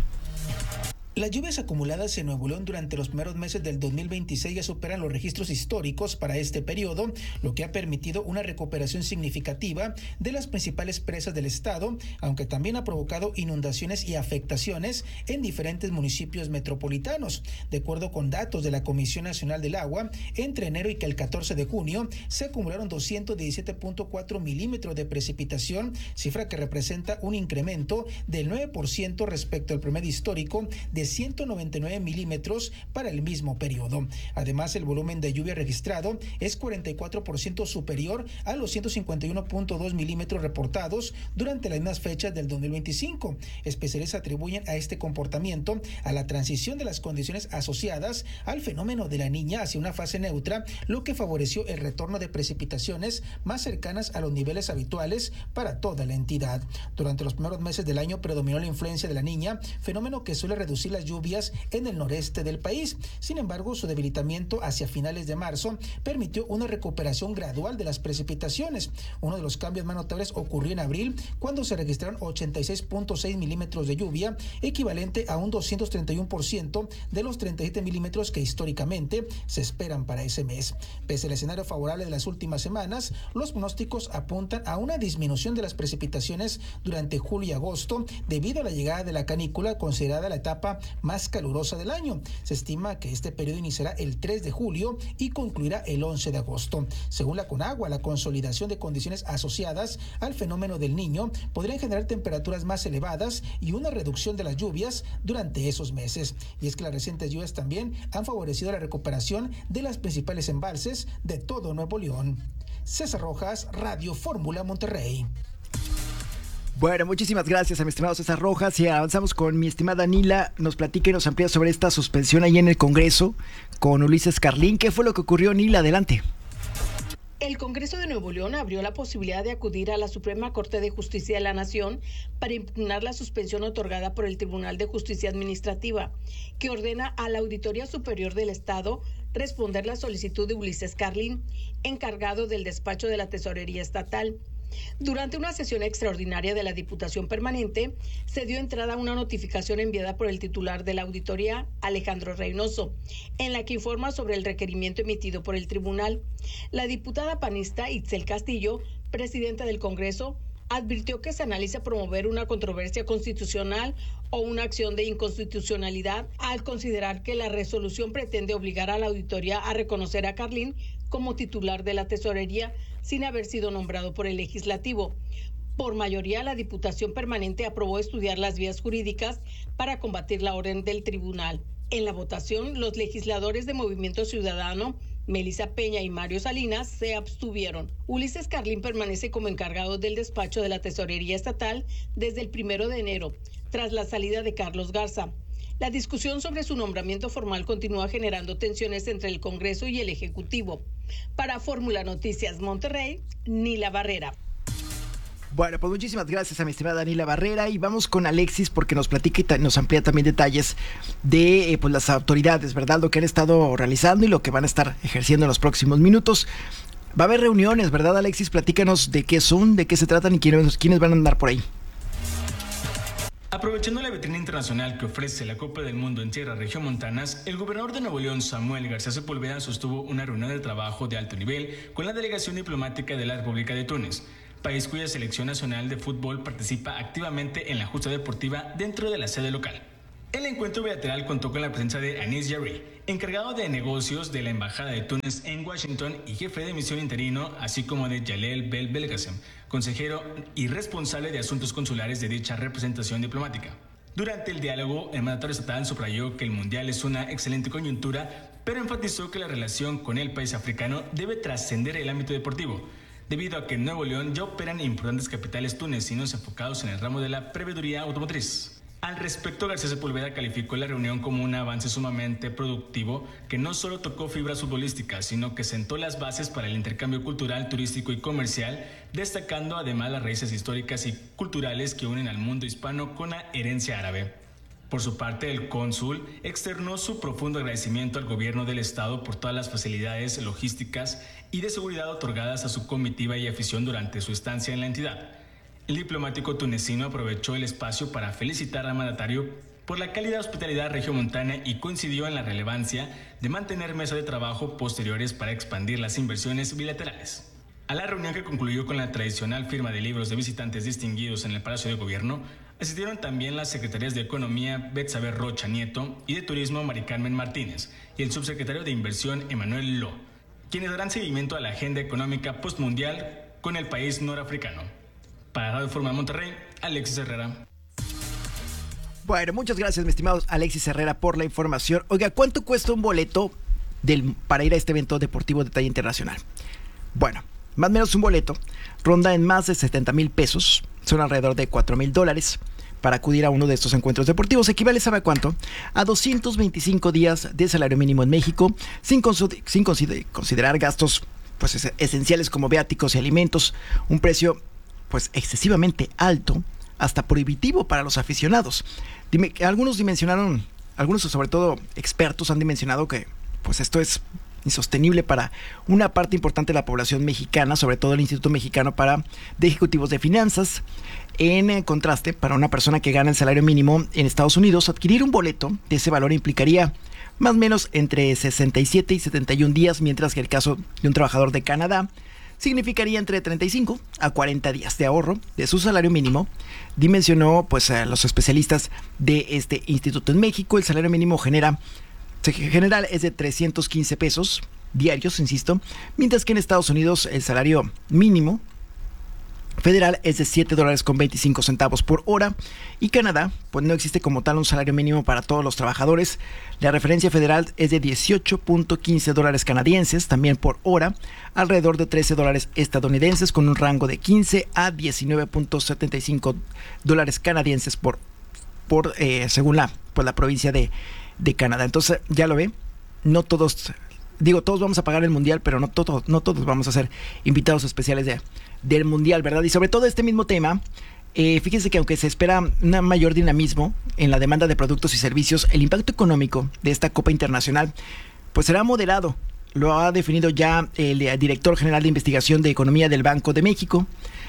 Las lluvias acumuladas en Nuevo León durante los primeros meses del dos mil veintiséis ya superan los registros históricos para este periodo, lo que ha permitido una recuperación significativa de las principales presas del estado, aunque también ha provocado inundaciones y afectaciones en diferentes municipios metropolitanos. De acuerdo con datos de la Comisión Nacional del Agua, entre enero y el catorce de junio se acumularon doscientos diecisiete punto cuatro milímetros de precipitación, cifra que representa un incremento del nueve por ciento respecto al promedio histórico de ciento noventa y nueve milímetros para el mismo periodo. Además, el volumen de lluvia registrado es cuarenta y cuatro por ciento superior a los ciento cincuenta y uno punto dos milímetros reportados durante las mismas fechas del dos mil veinticinco. Especialistas atribuyen a este comportamiento a la transición de las condiciones asociadas al fenómeno de la Niña hacia una fase neutra, lo que favoreció el retorno de precipitaciones más cercanas a los niveles habituales para toda la entidad. Durante los primeros meses del año predominó la influencia de la Niña, fenómeno que suele reducir las lluvias en el noreste del país. Sin embargo, su debilitamiento hacia finales de marzo permitió una recuperación gradual de las precipitaciones. Uno de los cambios más notables ocurrió en abril, cuando se registraron ochenta y seis punto seis milímetros de lluvia, equivalente a un doscientos treinta y uno por ciento de los treinta y siete milímetros que históricamente se esperan para ese mes. Pese al escenario favorable de las últimas semanas, los pronósticos apuntan a una disminución de las precipitaciones durante julio y agosto debido a la llegada de la canícula, considerada la etapa más calurosa del año. Se estima que este periodo iniciará el tres de julio y concluirá el once de agosto. Según la Conagua, la consolidación de condiciones asociadas al fenómeno del Niño podrían generar temperaturas más elevadas y una reducción de las lluvias durante esos meses. Y es que las recientes lluvias también han favorecido la recuperación de las principales embalses de todo Nuevo León. César Rojas, Radio Fórmula Monterrey. Bueno, muchísimas gracias a mi estimado César Rojas y avanzamos con mi estimada Nila. Nos platica y nos amplía sobre esta suspensión ahí en el Congreso con Ulises Carlín. ¿Qué fue lo que ocurrió, Nila? Adelante. El Congreso de Nuevo León abrió la posibilidad de acudir a la Suprema Corte de Justicia de la Nación para impugnar la suspensión otorgada por el Tribunal de Justicia Administrativa, que ordena a la Auditoría Superior del Estado responder la solicitud de Ulises Carlín, encargado del despacho de la Tesorería Estatal. Durante una sesión extraordinaria de la Diputación Permanente, se dio entrada a una notificación enviada por el titular de la auditoría, Alejandro Reynoso, en la que informa sobre el requerimiento emitido por el tribunal. La diputada panista Itzel Castillo, presidenta del Congreso, advirtió que se analiza promover una controversia constitucional o una acción de inconstitucionalidad al considerar que la resolución pretende obligar a la auditoría a reconocer a Carlín como titular de la tesorería sin haber sido nombrado por el legislativo. Por mayoría, la Diputación Permanente aprobó estudiar las vías jurídicas para combatir la orden del tribunal. En la votación, los legisladores de Movimiento Ciudadano, Melissa Peña y Mario Salinas, se abstuvieron. Ulises Carlín permanece como encargado del despacho de la Tesorería Estatal desde el primero de enero, tras la salida de Carlos Garza. La discusión sobre su nombramiento formal continúa generando tensiones entre el Congreso y el Ejecutivo. Para Fórmula Noticias Monterrey, Nila Barrera. Bueno, pues muchísimas gracias a mi estimada Nila Barrera y vamos con Alexis porque nos platica y ta- nos amplía también detalles de eh, pues las autoridades, ¿verdad? Lo que han estado realizando y lo que van a estar ejerciendo en los próximos minutos. Va a haber reuniones, ¿verdad, Alexis? Platícanos de qué son, de qué se tratan y quiénes, quiénes van a andar por ahí. Aprovechando la vitrina internacional que ofrece la Copa del Mundo en tierras regiomontanas, el gobernador de Nuevo León, Samuel García Sepúlveda, sostuvo una reunión de trabajo de alto nivel con la delegación diplomática de la República de Túnez, país cuya selección nacional de fútbol participa activamente en la justa deportiva dentro de la sede local. El encuentro bilateral contó con la presencia de Anis Yarri, encargado de negocios de la Embajada de Túnez en Washington y jefe de misión interino, así como de Jalel Bel Belgasem, consejero y responsable de asuntos consulares de dicha representación diplomática. Durante el diálogo, el mandatario estatal subrayó que el Mundial es una excelente coyuntura, pero enfatizó que la relación con el país africano debe trascender el ámbito deportivo, debido a que en Nuevo León ya operan importantes capitales tunecinos enfocados en el ramo de la proveeduría automotriz. Al respecto, García Sepúlveda calificó la reunión como un avance sumamente productivo que no solo tocó fibras futbolísticas, sino que sentó las bases para el intercambio cultural, turístico y comercial, destacando además las raíces históricas y culturales que unen al mundo hispano con la herencia árabe. Por su parte, el cónsul externó su profundo agradecimiento al gobierno del estado por todas las facilidades logísticas y de seguridad otorgadas a su comitiva y afición durante su estancia en la entidad. El diplomático tunecino aprovechó el espacio para felicitar al mandatario por la cálida hospitalidad regiomontana y coincidió en la relevancia de mantener mesas de trabajo posteriores para expandir las inversiones bilaterales. A la reunión, que concluyó con la tradicional firma de libros de visitantes distinguidos en el Palacio de Gobierno, asistieron también las secretarias de Economía Betsabe Rocha Nieto y de Turismo Mari Carmen Martínez y el subsecretario de Inversión Emanuel Lo, quienes darán seguimiento a la agenda económica postmundial con el país norafricano. Para Radio Forma de Monterrey, Alexis Herrera. Bueno, muchas gracias, mi estimado Alexis Herrera, por la información. Oiga, ¿cuánto cuesta un boleto del, para ir a este evento deportivo de talla internacional? Bueno, más o menos un boleto ronda en más de setenta mil pesos, son alrededor de cuatro mil dólares para acudir a uno de estos encuentros deportivos. Equivale, ¿sabe a cuánto? A doscientos veinticinco días de salario mínimo en México, sin, consider- sin consider- considerar gastos pues, es- esenciales como viáticos y alimentos, un precio pues excesivamente alto, hasta prohibitivo para los aficionados. Dime, algunos dimensionaron, algunos sobre todo expertos han dimensionado que pues esto es insostenible para una parte importante de la población mexicana, sobre todo el Instituto Mexicano para de Ejecutivos de Finanzas. En contraste, para una persona que gana el salario mínimo en Estados Unidos, adquirir un boleto de ese valor implicaría más o menos entre sesenta y siete y setenta y un días, mientras que el caso de un trabajador de Canadá significaría entre treinta y cinco a cuarenta días de ahorro de su salario mínimo. Dimensionó pues a los especialistas de este instituto. En México el salario mínimo genera, general es de trescientos quince pesos diarios, insisto, mientras que en Estados Unidos el salario mínimo federal es de siete dólares con veinticinco centavos por hora, y Canadá pues no existe como tal un salario mínimo para todos los trabajadores. La referencia federal es de dieciocho punto quince dólares canadienses también por hora, alrededor de trece dólares estadounidenses, con un rango de quince a diecinueve punto setenta y cinco dólares canadienses por, por eh, según la, pues, la provincia de, de Canadá. Entonces ya lo ve, no todos, digo todos vamos a pagar el mundial, pero no todos, no todos vamos a ser invitados especiales de del mundial, ¿verdad? Y sobre todo este mismo tema, eh, fíjense que aunque se espera un mayor dinamismo en la demanda de productos y servicios, el impacto económico de esta Copa Internacional pues será moderado. Lo ha definido ya el director general de investigación de economía del Banco de México.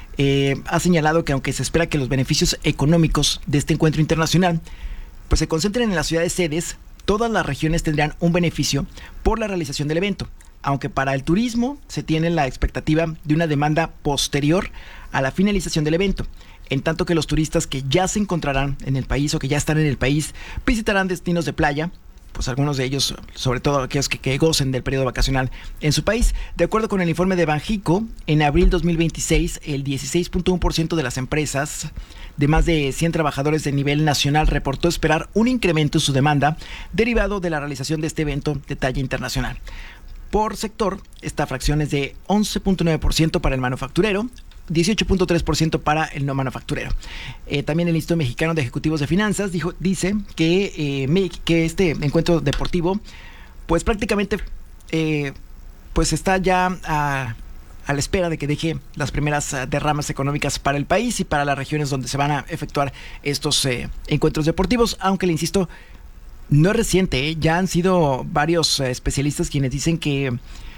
Eh, ha señalado que aunque se espera que los beneficios económicos de este encuentro internacional pues se concentren en las ciudades sedes, todas las regiones tendrán un beneficio por la realización del evento, aunque para el turismo se tiene la expectativa de una demanda posterior a la finalización del evento, en tanto que los turistas que ya se encontrarán en el país o que ya están en el país visitarán destinos de playa, pues algunos de ellos, sobre todo aquellos que, que gocen del periodo vacacional en su país. De acuerdo con el informe de Banjico, en abril dos mil veintiséis, el dieciséis punto uno por ciento de las empresas de más de cien trabajadores de nivel nacional reportó esperar un incremento en su demanda derivado de la realización de este evento de talla internacional. Por sector, esta fracción es de once punto nueve por ciento para el manufacturero, dieciocho punto tres por ciento para el no manufacturero. Eh, también el Instituto Mexicano de Ejecutivos de Finanzas dijo, dice que, eh, me, que este encuentro deportivo pues prácticamente eh, pues está ya a, a la espera de que deje las primeras uh, derramas económicas para el país y para las regiones donde se van a efectuar estos eh, encuentros deportivos, aunque le insisto, no es reciente, ¿eh? Ya han sido varios eh, especialistas quienes dicen que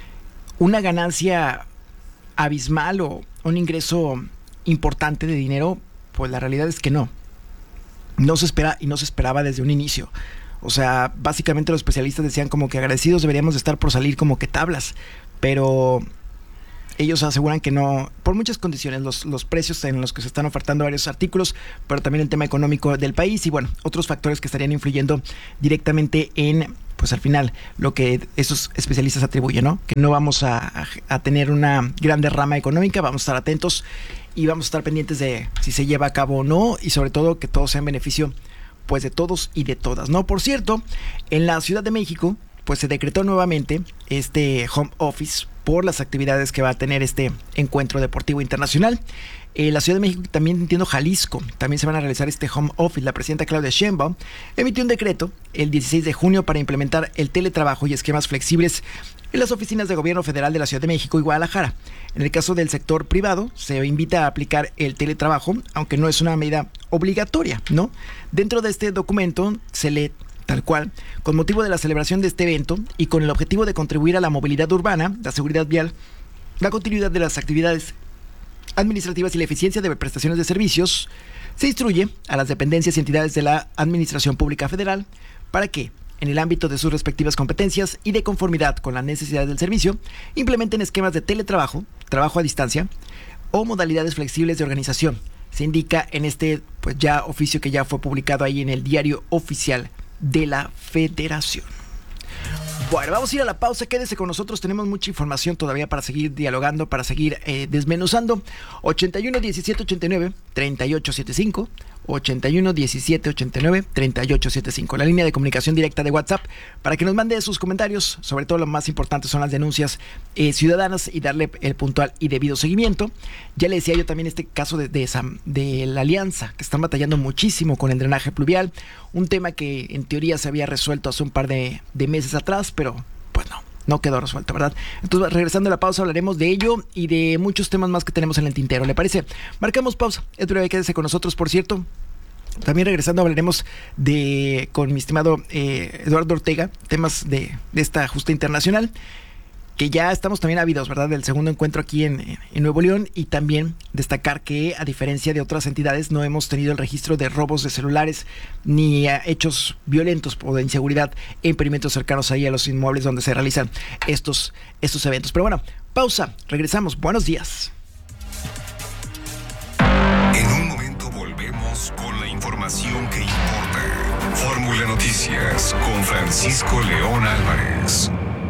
una ganancia abismal o un ingreso importante de dinero, pues la realidad es que no. no se espera y no se esperaba desde un inicio. O sea, básicamente los especialistas decían como que agradecidos deberíamos de estar por salir como que tablas, pero ellos aseguran que no, por muchas condiciones, los, los precios en los que se están ofertando varios artículos, pero también el tema económico del país y bueno, otros factores que estarían influyendo directamente en, pues al final, lo que esos especialistas atribuyen, ¿no? Que no vamos a, a, a tener una gran derrama económica, vamos a estar atentos y vamos a estar pendientes de si se lleva a cabo o no y sobre todo que todo sea en beneficio pues de todos y de todas, ¿no? Por cierto, en la Ciudad de México pues se decretó nuevamente este home office por las actividades que va a tener este encuentro deportivo internacional. Eh, la Ciudad de México, también entiendo Jalisco, también se van a realizar este home office. La presidenta Claudia Sheinbaum emitió un decreto el dieciséis de junio para implementar el teletrabajo y esquemas flexibles en las oficinas de gobierno federal de la Ciudad de México y Guadalajara. En el caso del sector privado, se invita a aplicar el teletrabajo, aunque no es una medida obligatoria, ¿no? Dentro de este documento se lee tal cual, con motivo de la celebración de este evento y con el objetivo de contribuir a la movilidad urbana, la seguridad vial, la continuidad de las actividades administrativas y la eficiencia de prestaciones de servicios, se instruye a las dependencias y entidades de la Administración Pública Federal para que, en el ámbito de sus respectivas competencias y de conformidad con las necesidades del servicio, implementen esquemas de teletrabajo, trabajo a distancia o modalidades flexibles de organización. Se indica en este pues ya oficio que ya fue publicado ahí en el Diario Oficial de la Federación. Bueno, vamos a ir a la pausa, quédese con nosotros, tenemos mucha información todavía para seguir dialogando, para seguir eh, desmenuzando. ochenta y uno diecisiete ochenta y nueve treinta y ocho setenta y cinco, ochenta y uno diecisiete ochenta y nueve treinta y ocho setenta y cinco, la línea de comunicación directa de WhatsApp, para que nos mande sus comentarios, sobre todo lo más importante son las denuncias eh, ciudadanas y darle el puntual y debido seguimiento. Ya le decía yo también este caso de, de, esa, de la Alianza, que están batallando muchísimo con el drenaje pluvial, un tema que en teoría se había resuelto hace un par de, de meses atrás, pero pues no, no quedó resuelto, ¿verdad? Entonces, regresando a la pausa, hablaremos de ello y de muchos temas más que tenemos en el tintero, ¿le parece? Marcamos pausa, es breve, quédese con nosotros, por cierto. También regresando hablaremos de con mi estimado eh, Eduardo Ortega, temas de, de esta justa internacional, que ya estamos también ávidos, ¿verdad?, del segundo encuentro aquí en, en Nuevo León, y también destacar que, a diferencia de otras entidades, no hemos tenido el registro de robos de celulares ni uh, hechos violentos o de inseguridad en perímetros cercanos ahí a los inmuebles donde se realizan estos, estos eventos. Pero bueno, pausa, regresamos, buenos días. En un momento volvemos con la información que importa. Fórmula Noticias con Francisco León Álvarez.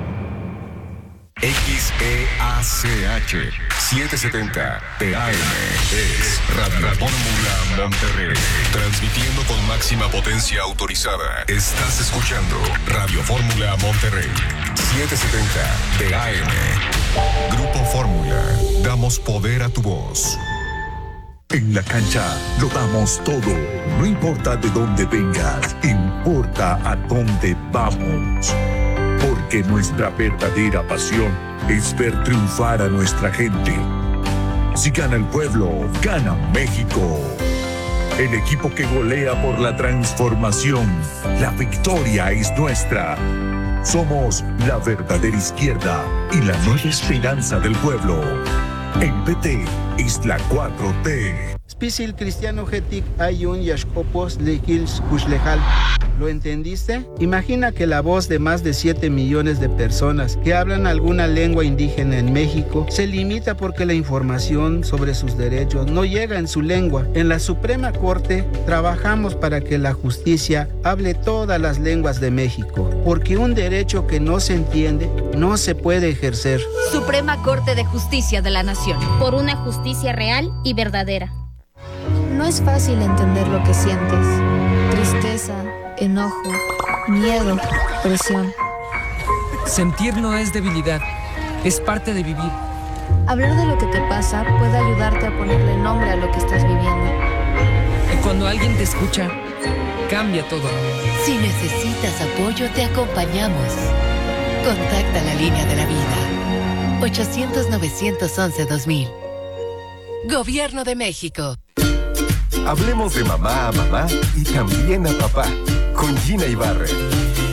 X E A C H setecientos setenta T A M es Radio Fórmula Monterrey, transmitiendo con máxima potencia autorizada. Estás escuchando Radio Fórmula Monterrey setecientos setenta T A M. Grupo Fórmula, damos poder a tu voz. En la cancha lo damos todo, no importa de dónde vengas, importa a dónde vamos. Porque nuestra verdadera pasión es ver triunfar a nuestra gente. Si gana el pueblo, gana México. El equipo que golea por la transformación. La victoria es nuestra. Somos la verdadera izquierda y la nueva esperanza del pueblo. En P T es la cuatro T. Spisil cristiano getik ayun yashkopos lekils kushlejal. ¿Lo entendiste? Imagina que la voz de más de siete millones de personas que hablan alguna lengua indígena en México se limita porque la información sobre sus derechos no llega en su lengua. En la Suprema Corte trabajamos para que la justicia hable todas las lenguas de México, porque un derecho que no se entiende no se puede ejercer. Suprema Corte de Justicia de la Nación. Por una justicia real y verdadera. No es fácil entender lo que sientes. Tristeza, enojo, miedo, presión. Sentir no es debilidad, es parte de vivir. Hablar de lo que te pasa puede ayudarte a ponerle nombre a lo que estás viviendo. Y cuando alguien te escucha, cambia todo. Si necesitas apoyo, te acompañamos. Contacta la línea de la vida. ochocientos novecientos once dos mil. Gobierno de México. Hablemos de mamá a mamá y también a papá, con Gina Ibarra.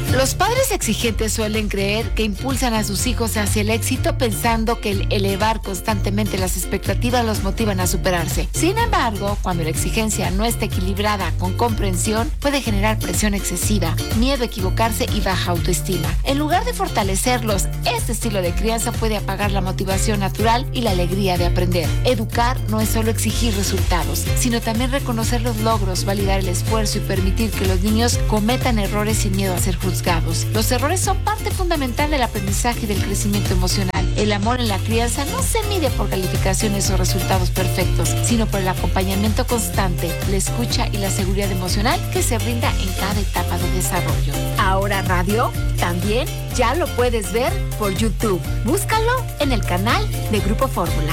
Los padres exigentes suelen creer que impulsan a sus hijos hacia el éxito pensando que el elevar constantemente las expectativas los motivan a superarse. Sin embargo, cuando la exigencia no está equilibrada con comprensión, puede generar presión excesiva, miedo a equivocarse y baja autoestima. En lugar de fortalecerlos, este estilo de crianza puede apagar la motivación natural y la alegría de aprender. Educar no es solo exigir resultados, sino también reconocer los logros, validar el esfuerzo y permitir que los niños cometan errores sin miedo a ser juzgados. Los errores son parte fundamental del aprendizaje y del crecimiento emocional. El amor en la crianza no se mide por calificaciones o resultados perfectos, sino por el acompañamiento constante, la escucha y la seguridad emocional que se brinda en cada etapa de desarrollo. Ahora Radio también ya lo puedes ver por YouTube. Búscalo en el canal de Grupo Fórmula.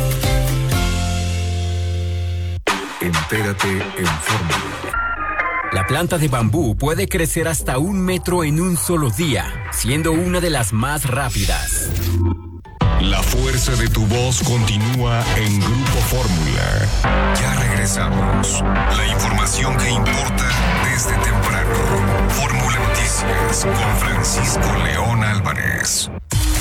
Entérate en Fórmula. La planta de bambú puede crecer hasta un metro en un solo día, siendo una de las más rápidas. La fuerza de tu voz continúa en Grupo Fórmula. Ya regresamos. La información que importa desde temprano. Fórmula Noticias con Francisco León Álvarez.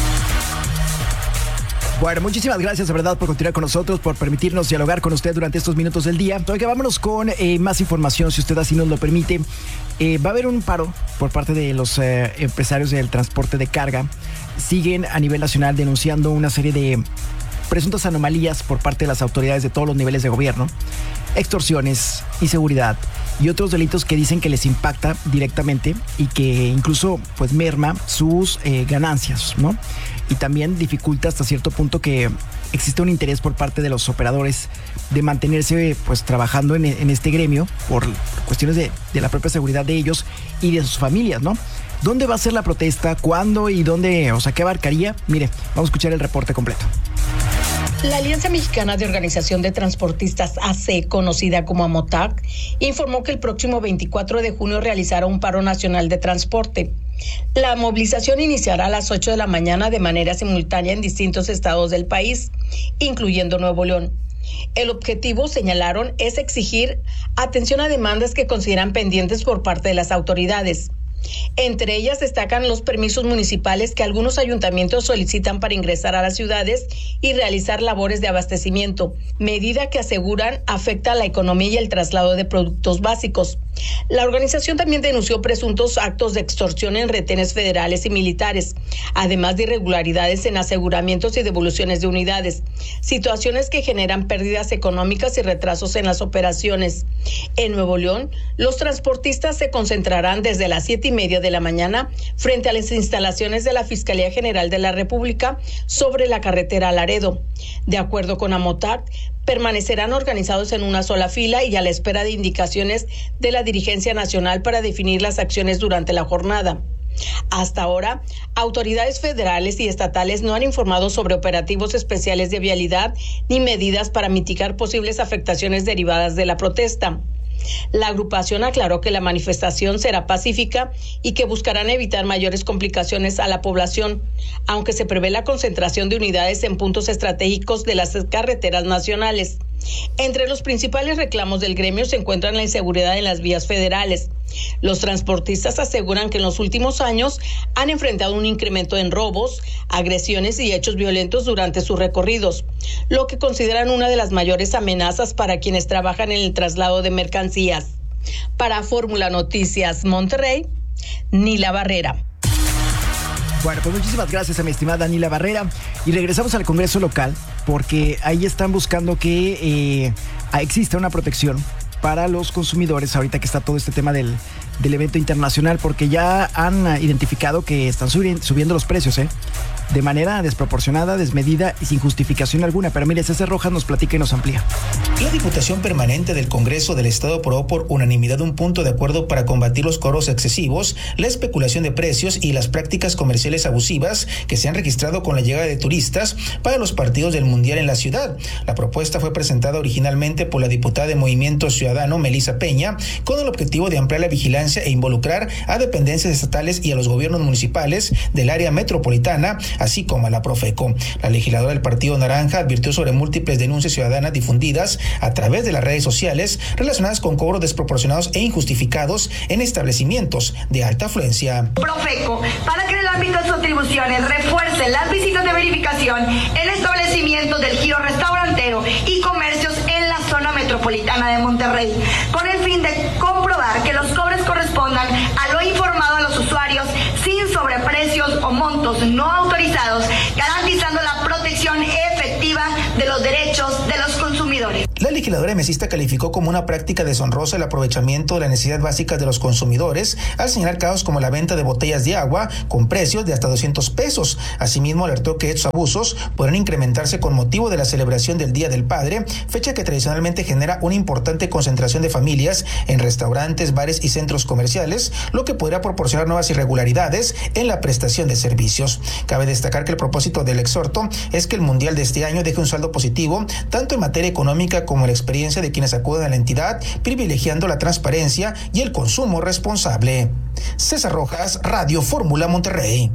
Bueno, muchísimas gracias, de verdad, por continuar con nosotros, por permitirnos dialogar con usted durante estos minutos del día. Oiga, vámonos con eh, más información, si usted así nos lo permite. Eh, va a haber un paro por parte de los eh, empresarios del transporte de carga. Siguen a nivel nacional denunciando una serie de presuntas anomalías por parte de las autoridades de todos los niveles de gobierno, extorsiones, inseguridad y otros delitos que dicen que les impacta directamente y que incluso pues merma sus eh, ganancias, ¿no? Y también dificulta hasta cierto punto que existe un interés por parte de los operadores de mantenerse pues trabajando en, en este gremio por cuestiones de, de la propia seguridad de ellos y de sus familias, ¿no? ¿Dónde va a ser la protesta? ¿Cuándo? ¿Y dónde? O sea, ¿qué abarcaría? Mire, vamos a escuchar el reporte completo. La Alianza Mexicana de Organización de Transportistas A C, conocida como AMOTAC, informó que el próximo veinticuatro de junio realizará un paro nacional de transporte. La movilización iniciará a las ocho de la mañana de manera simultánea en distintos estados del país, incluyendo Nuevo León. El objetivo, señalaron, es exigir atención a demandas que consideran pendientes por parte de las autoridades. Entre ellas destacan los permisos municipales que algunos ayuntamientos solicitan para ingresar a las ciudades y realizar labores de abastecimiento, medida que aseguran afecta a la economía y el traslado de productos básicos. La organización también denunció presuntos actos de extorsión en retenes federales y militares, además de irregularidades en aseguramientos y devoluciones de unidades, situaciones que generan pérdidas económicas y retrasos en las operaciones. En Nuevo León, los transportistas se concentrarán desde las siete y media de la mañana frente a las instalaciones de la Fiscalía General de la República sobre la carretera Laredo. De acuerdo con AMOTAC, permanecerán organizados en una sola fila y a la espera de indicaciones de la dirigencia nacional para definir las acciones durante la jornada. Hasta ahora, autoridades federales y estatales no han informado sobre operativos especiales de vialidad ni medidas para mitigar posibles afectaciones derivadas de la protesta. La agrupación aclaró que la manifestación será pacífica y que buscarán evitar mayores complicaciones a la población, aunque se prevé la concentración de unidades en puntos estratégicos de las carreteras nacionales. Entre los principales reclamos del gremio se encuentran la inseguridad en las vías federales. Los transportistas aseguran que en los últimos años han enfrentado un incremento en robos, agresiones y hechos violentos durante sus recorridos, lo que consideran una de las mayores amenazas para quienes trabajan en el traslado de mercancías. Para Fórmula Noticias Monterrey, Nila Barrera. Bueno, pues muchísimas gracias a mi estimada Nila Barrera. Y regresamos al Congreso local, porque ahí están buscando que eh, exista una protección para los consumidores ahorita que está todo este tema del, del evento internacional, porque ya han identificado que están subi- subiendo los precios, ¿eh? de manera desproporcionada, desmedida y sin justificación alguna. Pero mire, César Rojas nos platica y nos amplía. La Diputación Permanente del Congreso del Estado aprobó por unanimidad un punto de acuerdo para combatir los cobros excesivos, la especulación de precios y las prácticas comerciales abusivas que se han registrado con la llegada de turistas para los partidos del Mundial en la ciudad. La propuesta fue presentada originalmente por la diputada de Movimiento Ciudadano, Melissa Peña, con el objetivo de ampliar la vigilancia e involucrar a dependencias estatales y a los gobiernos municipales del área metropolitana, así como a la Profeco. La legisladora del Partido Naranja advirtió sobre múltiples denuncias ciudadanas difundidas a través de las redes sociales relacionadas con cobros desproporcionados e injustificados en establecimientos de alta afluencia. Profeco, para que en el ámbito de sus atribuciones refuerce las visitas de verificación en establecimientos del giro restaurantero y comercios en la zona metropolitana de Monterrey, con el fin de comprobar que los cobros correspondan a lo informado a los usuarios sin sobreprecios o montos no autorizados, garantizando la protección efectiva de los derechos de los consumidores. La legisladora mesista calificó como una práctica deshonrosa el aprovechamiento de las necesidades básicas de los consumidores al señalar casos como la venta de botellas de agua con precios de hasta doscientos pesos. Asimismo, alertó que estos abusos podrán incrementarse con motivo de la celebración del Día del Padre, fecha que tradicionalmente genera una importante concentración de familias en restaurantes, bares y centros comerciales, lo que podría proporcionar nuevas irregularidades en la prestación de servicios. Cabe destacar que el propósito del exhorto es que el Mundial de este año deje un saldo positivo, tanto en materia económica como en la experiencia de quienes acuden a la entidad, privilegiando la transparencia y el consumo responsable. César Rojas, Radio Fórmula Monterrey.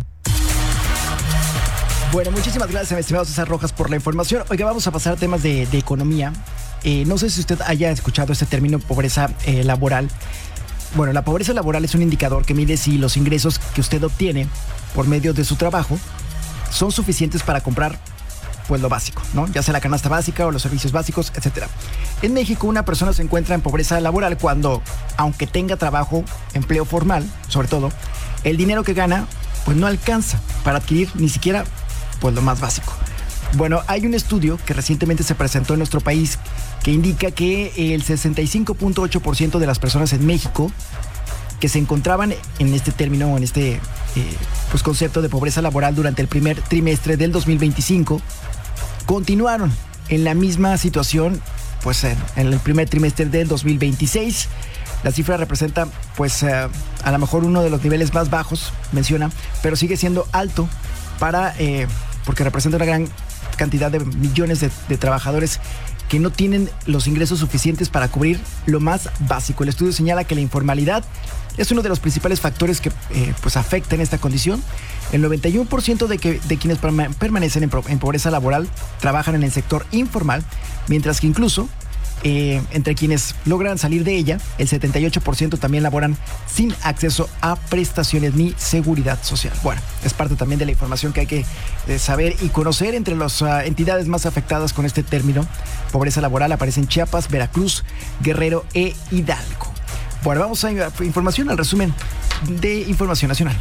Bueno, muchísimas gracias, estimado César Rojas, por la información. Oiga, vamos a pasar a temas de, de economía. Eh, no sé si usted haya escuchado este término pobreza eh, laboral. Bueno, la pobreza laboral es un indicador que mide si los ingresos que usted obtiene por medio de su trabajo son suficientes para comprar pues lo básico, ¿no? Ya sea la canasta básica o los servicios básicos, etcétera. En México, una persona se encuentra en pobreza laboral cuando, aunque tenga trabajo, empleo formal, sobre todo, el dinero que gana pues no alcanza para adquirir ni siquiera pues lo más básico. Bueno, hay un estudio que recientemente se presentó en nuestro país que indica que el sesenta y cinco punto ocho por ciento de las personas en México que se encontraban en este término, en este eh, pues concepto de pobreza laboral durante el primer trimestre del dos mil veinticinco, continuaron en la misma situación pues en, en el primer trimestre del dos mil veintiséis. La cifra representa pues eh, a lo mejor uno de los niveles más bajos, menciona, pero sigue siendo alto para eh, porque representa una gran cantidad de millones de, de trabajadores que no tienen los ingresos suficientes para cubrir lo más básico. El estudio señala que la informalidad es uno de los principales factores que eh, pues afectan esta condición. El noventa y uno por ciento de, que, de quienes permanecen en, en pobreza laboral trabajan en el sector informal, mientras que incluso eh, entre quienes logran salir de ella, el setenta y ocho por ciento también laboran sin acceso a prestaciones ni seguridad social. Bueno, es parte también de la información que hay que eh, saber y conocer. Entre las uh, entidades más afectadas con este término, pobreza laboral, aparecen Chiapas, Veracruz, Guerrero e Hidalgo. Bueno, vamos a información al resumen de Información Nacional.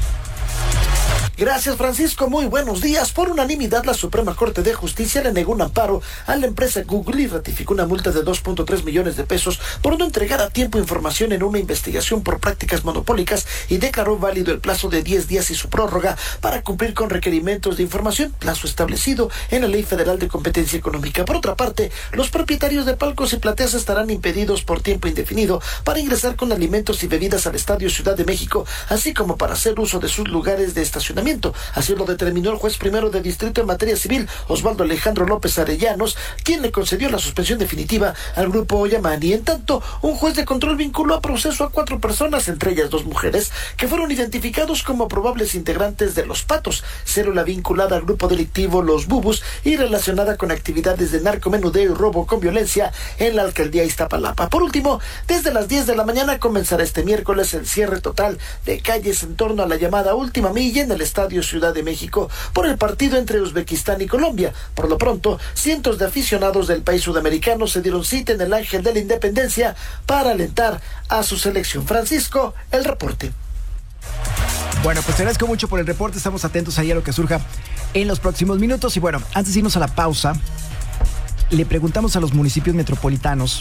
Gracias, Francisco. Muy buenos días. Por unanimidad, la Suprema Corte de Justicia le negó un amparo a la empresa Google y ratificó una multa de dos punto tres millones de pesos por no entregar a tiempo información en una investigación por prácticas monopólicas y declaró válido el plazo de diez días y su prórroga para cumplir con requerimientos de información, plazo establecido en la Ley Federal de Competencia Económica. Por otra parte, los propietarios de palcos y plateas estarán impedidos por tiempo indefinido para ingresar con alimentos y bebidas al Estadio Ciudad de México, así como para hacer uso de sus lugares de estacionamiento. Así lo determinó el juez primero de distrito en materia civil, Osvaldo Alejandro López Arellanos, quien le concedió la suspensión definitiva al grupo Yamani. En tanto, un juez de control vinculó a proceso a cuatro personas, entre ellas dos mujeres, que fueron identificados como probables integrantes de Los Patos, célula vinculada al grupo delictivo Los Bubus y relacionada con actividades de narcomenudeo y robo con violencia en la alcaldía Iztapalapa. Por último, desde las diez de la mañana comenzará este miércoles el cierre total de calles en torno a la llamada última milla en el Estadio Ciudad de México por el partido entre Uzbekistán y Colombia. Por lo pronto, cientos de aficionados del país sudamericano se dieron cita en el Ángel de la Independencia para alentar a su selección. Francisco, el reporte. Bueno, pues te agradezco mucho por el reporte. Estamos atentos ahí a lo que surja en los próximos minutos. Y bueno, antes de irnos a la pausa, le preguntamos a los municipios metropolitanos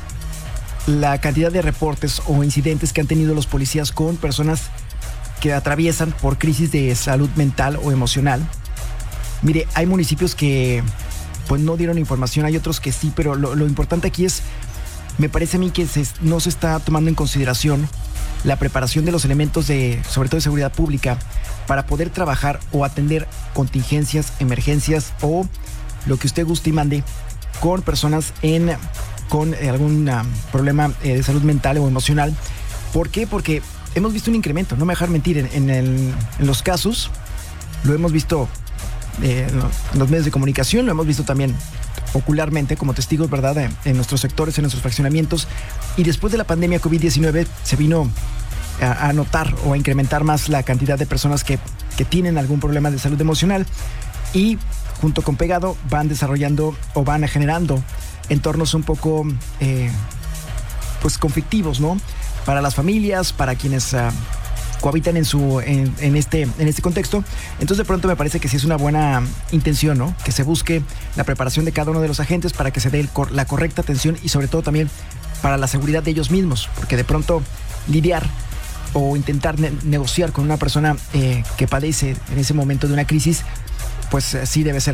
la cantidad de reportes o incidentes que han tenido los policías con personas que atraviesan por crisis de salud mental o emocional. Mire, hay municipios que pues no dieron información, hay otros que sí, pero lo, lo importante aquí es, me parece a mí que se, no se está tomando en consideración la preparación de los elementos de, sobre todo de seguridad pública, para poder trabajar o atender contingencias, emergencias o lo que usted guste y mande con personas en, con eh, algún uh, problema eh, de salud mental o emocional. ¿Por qué? Porque hemos visto un incremento, no me dejar mentir, en, en, el, en los casos, lo hemos visto eh, en los medios de comunicación, lo hemos visto también ocularmente como testigos, ¿verdad?, en, en nuestros sectores, en nuestros fraccionamientos. Y después de la pandemia COVID diecinueve se vino a, a notar o a incrementar más la cantidad de personas que, que tienen algún problema de salud emocional, y junto con Pegado van desarrollando o van generando entornos un poco eh, pues conflictivos, ¿no? Para las familias, para quienes uh, cohabitan en su en, en este en este contexto. Entonces de pronto me parece que sí es una buena intención, ¿no? Que se busque la preparación de cada uno de los agentes para que se dé el, la correcta atención, y sobre todo también para la seguridad de ellos mismos, porque de pronto lidiar o intentar ne- negociar con una persona eh, que padece en ese momento de una crisis, pues sí debe ser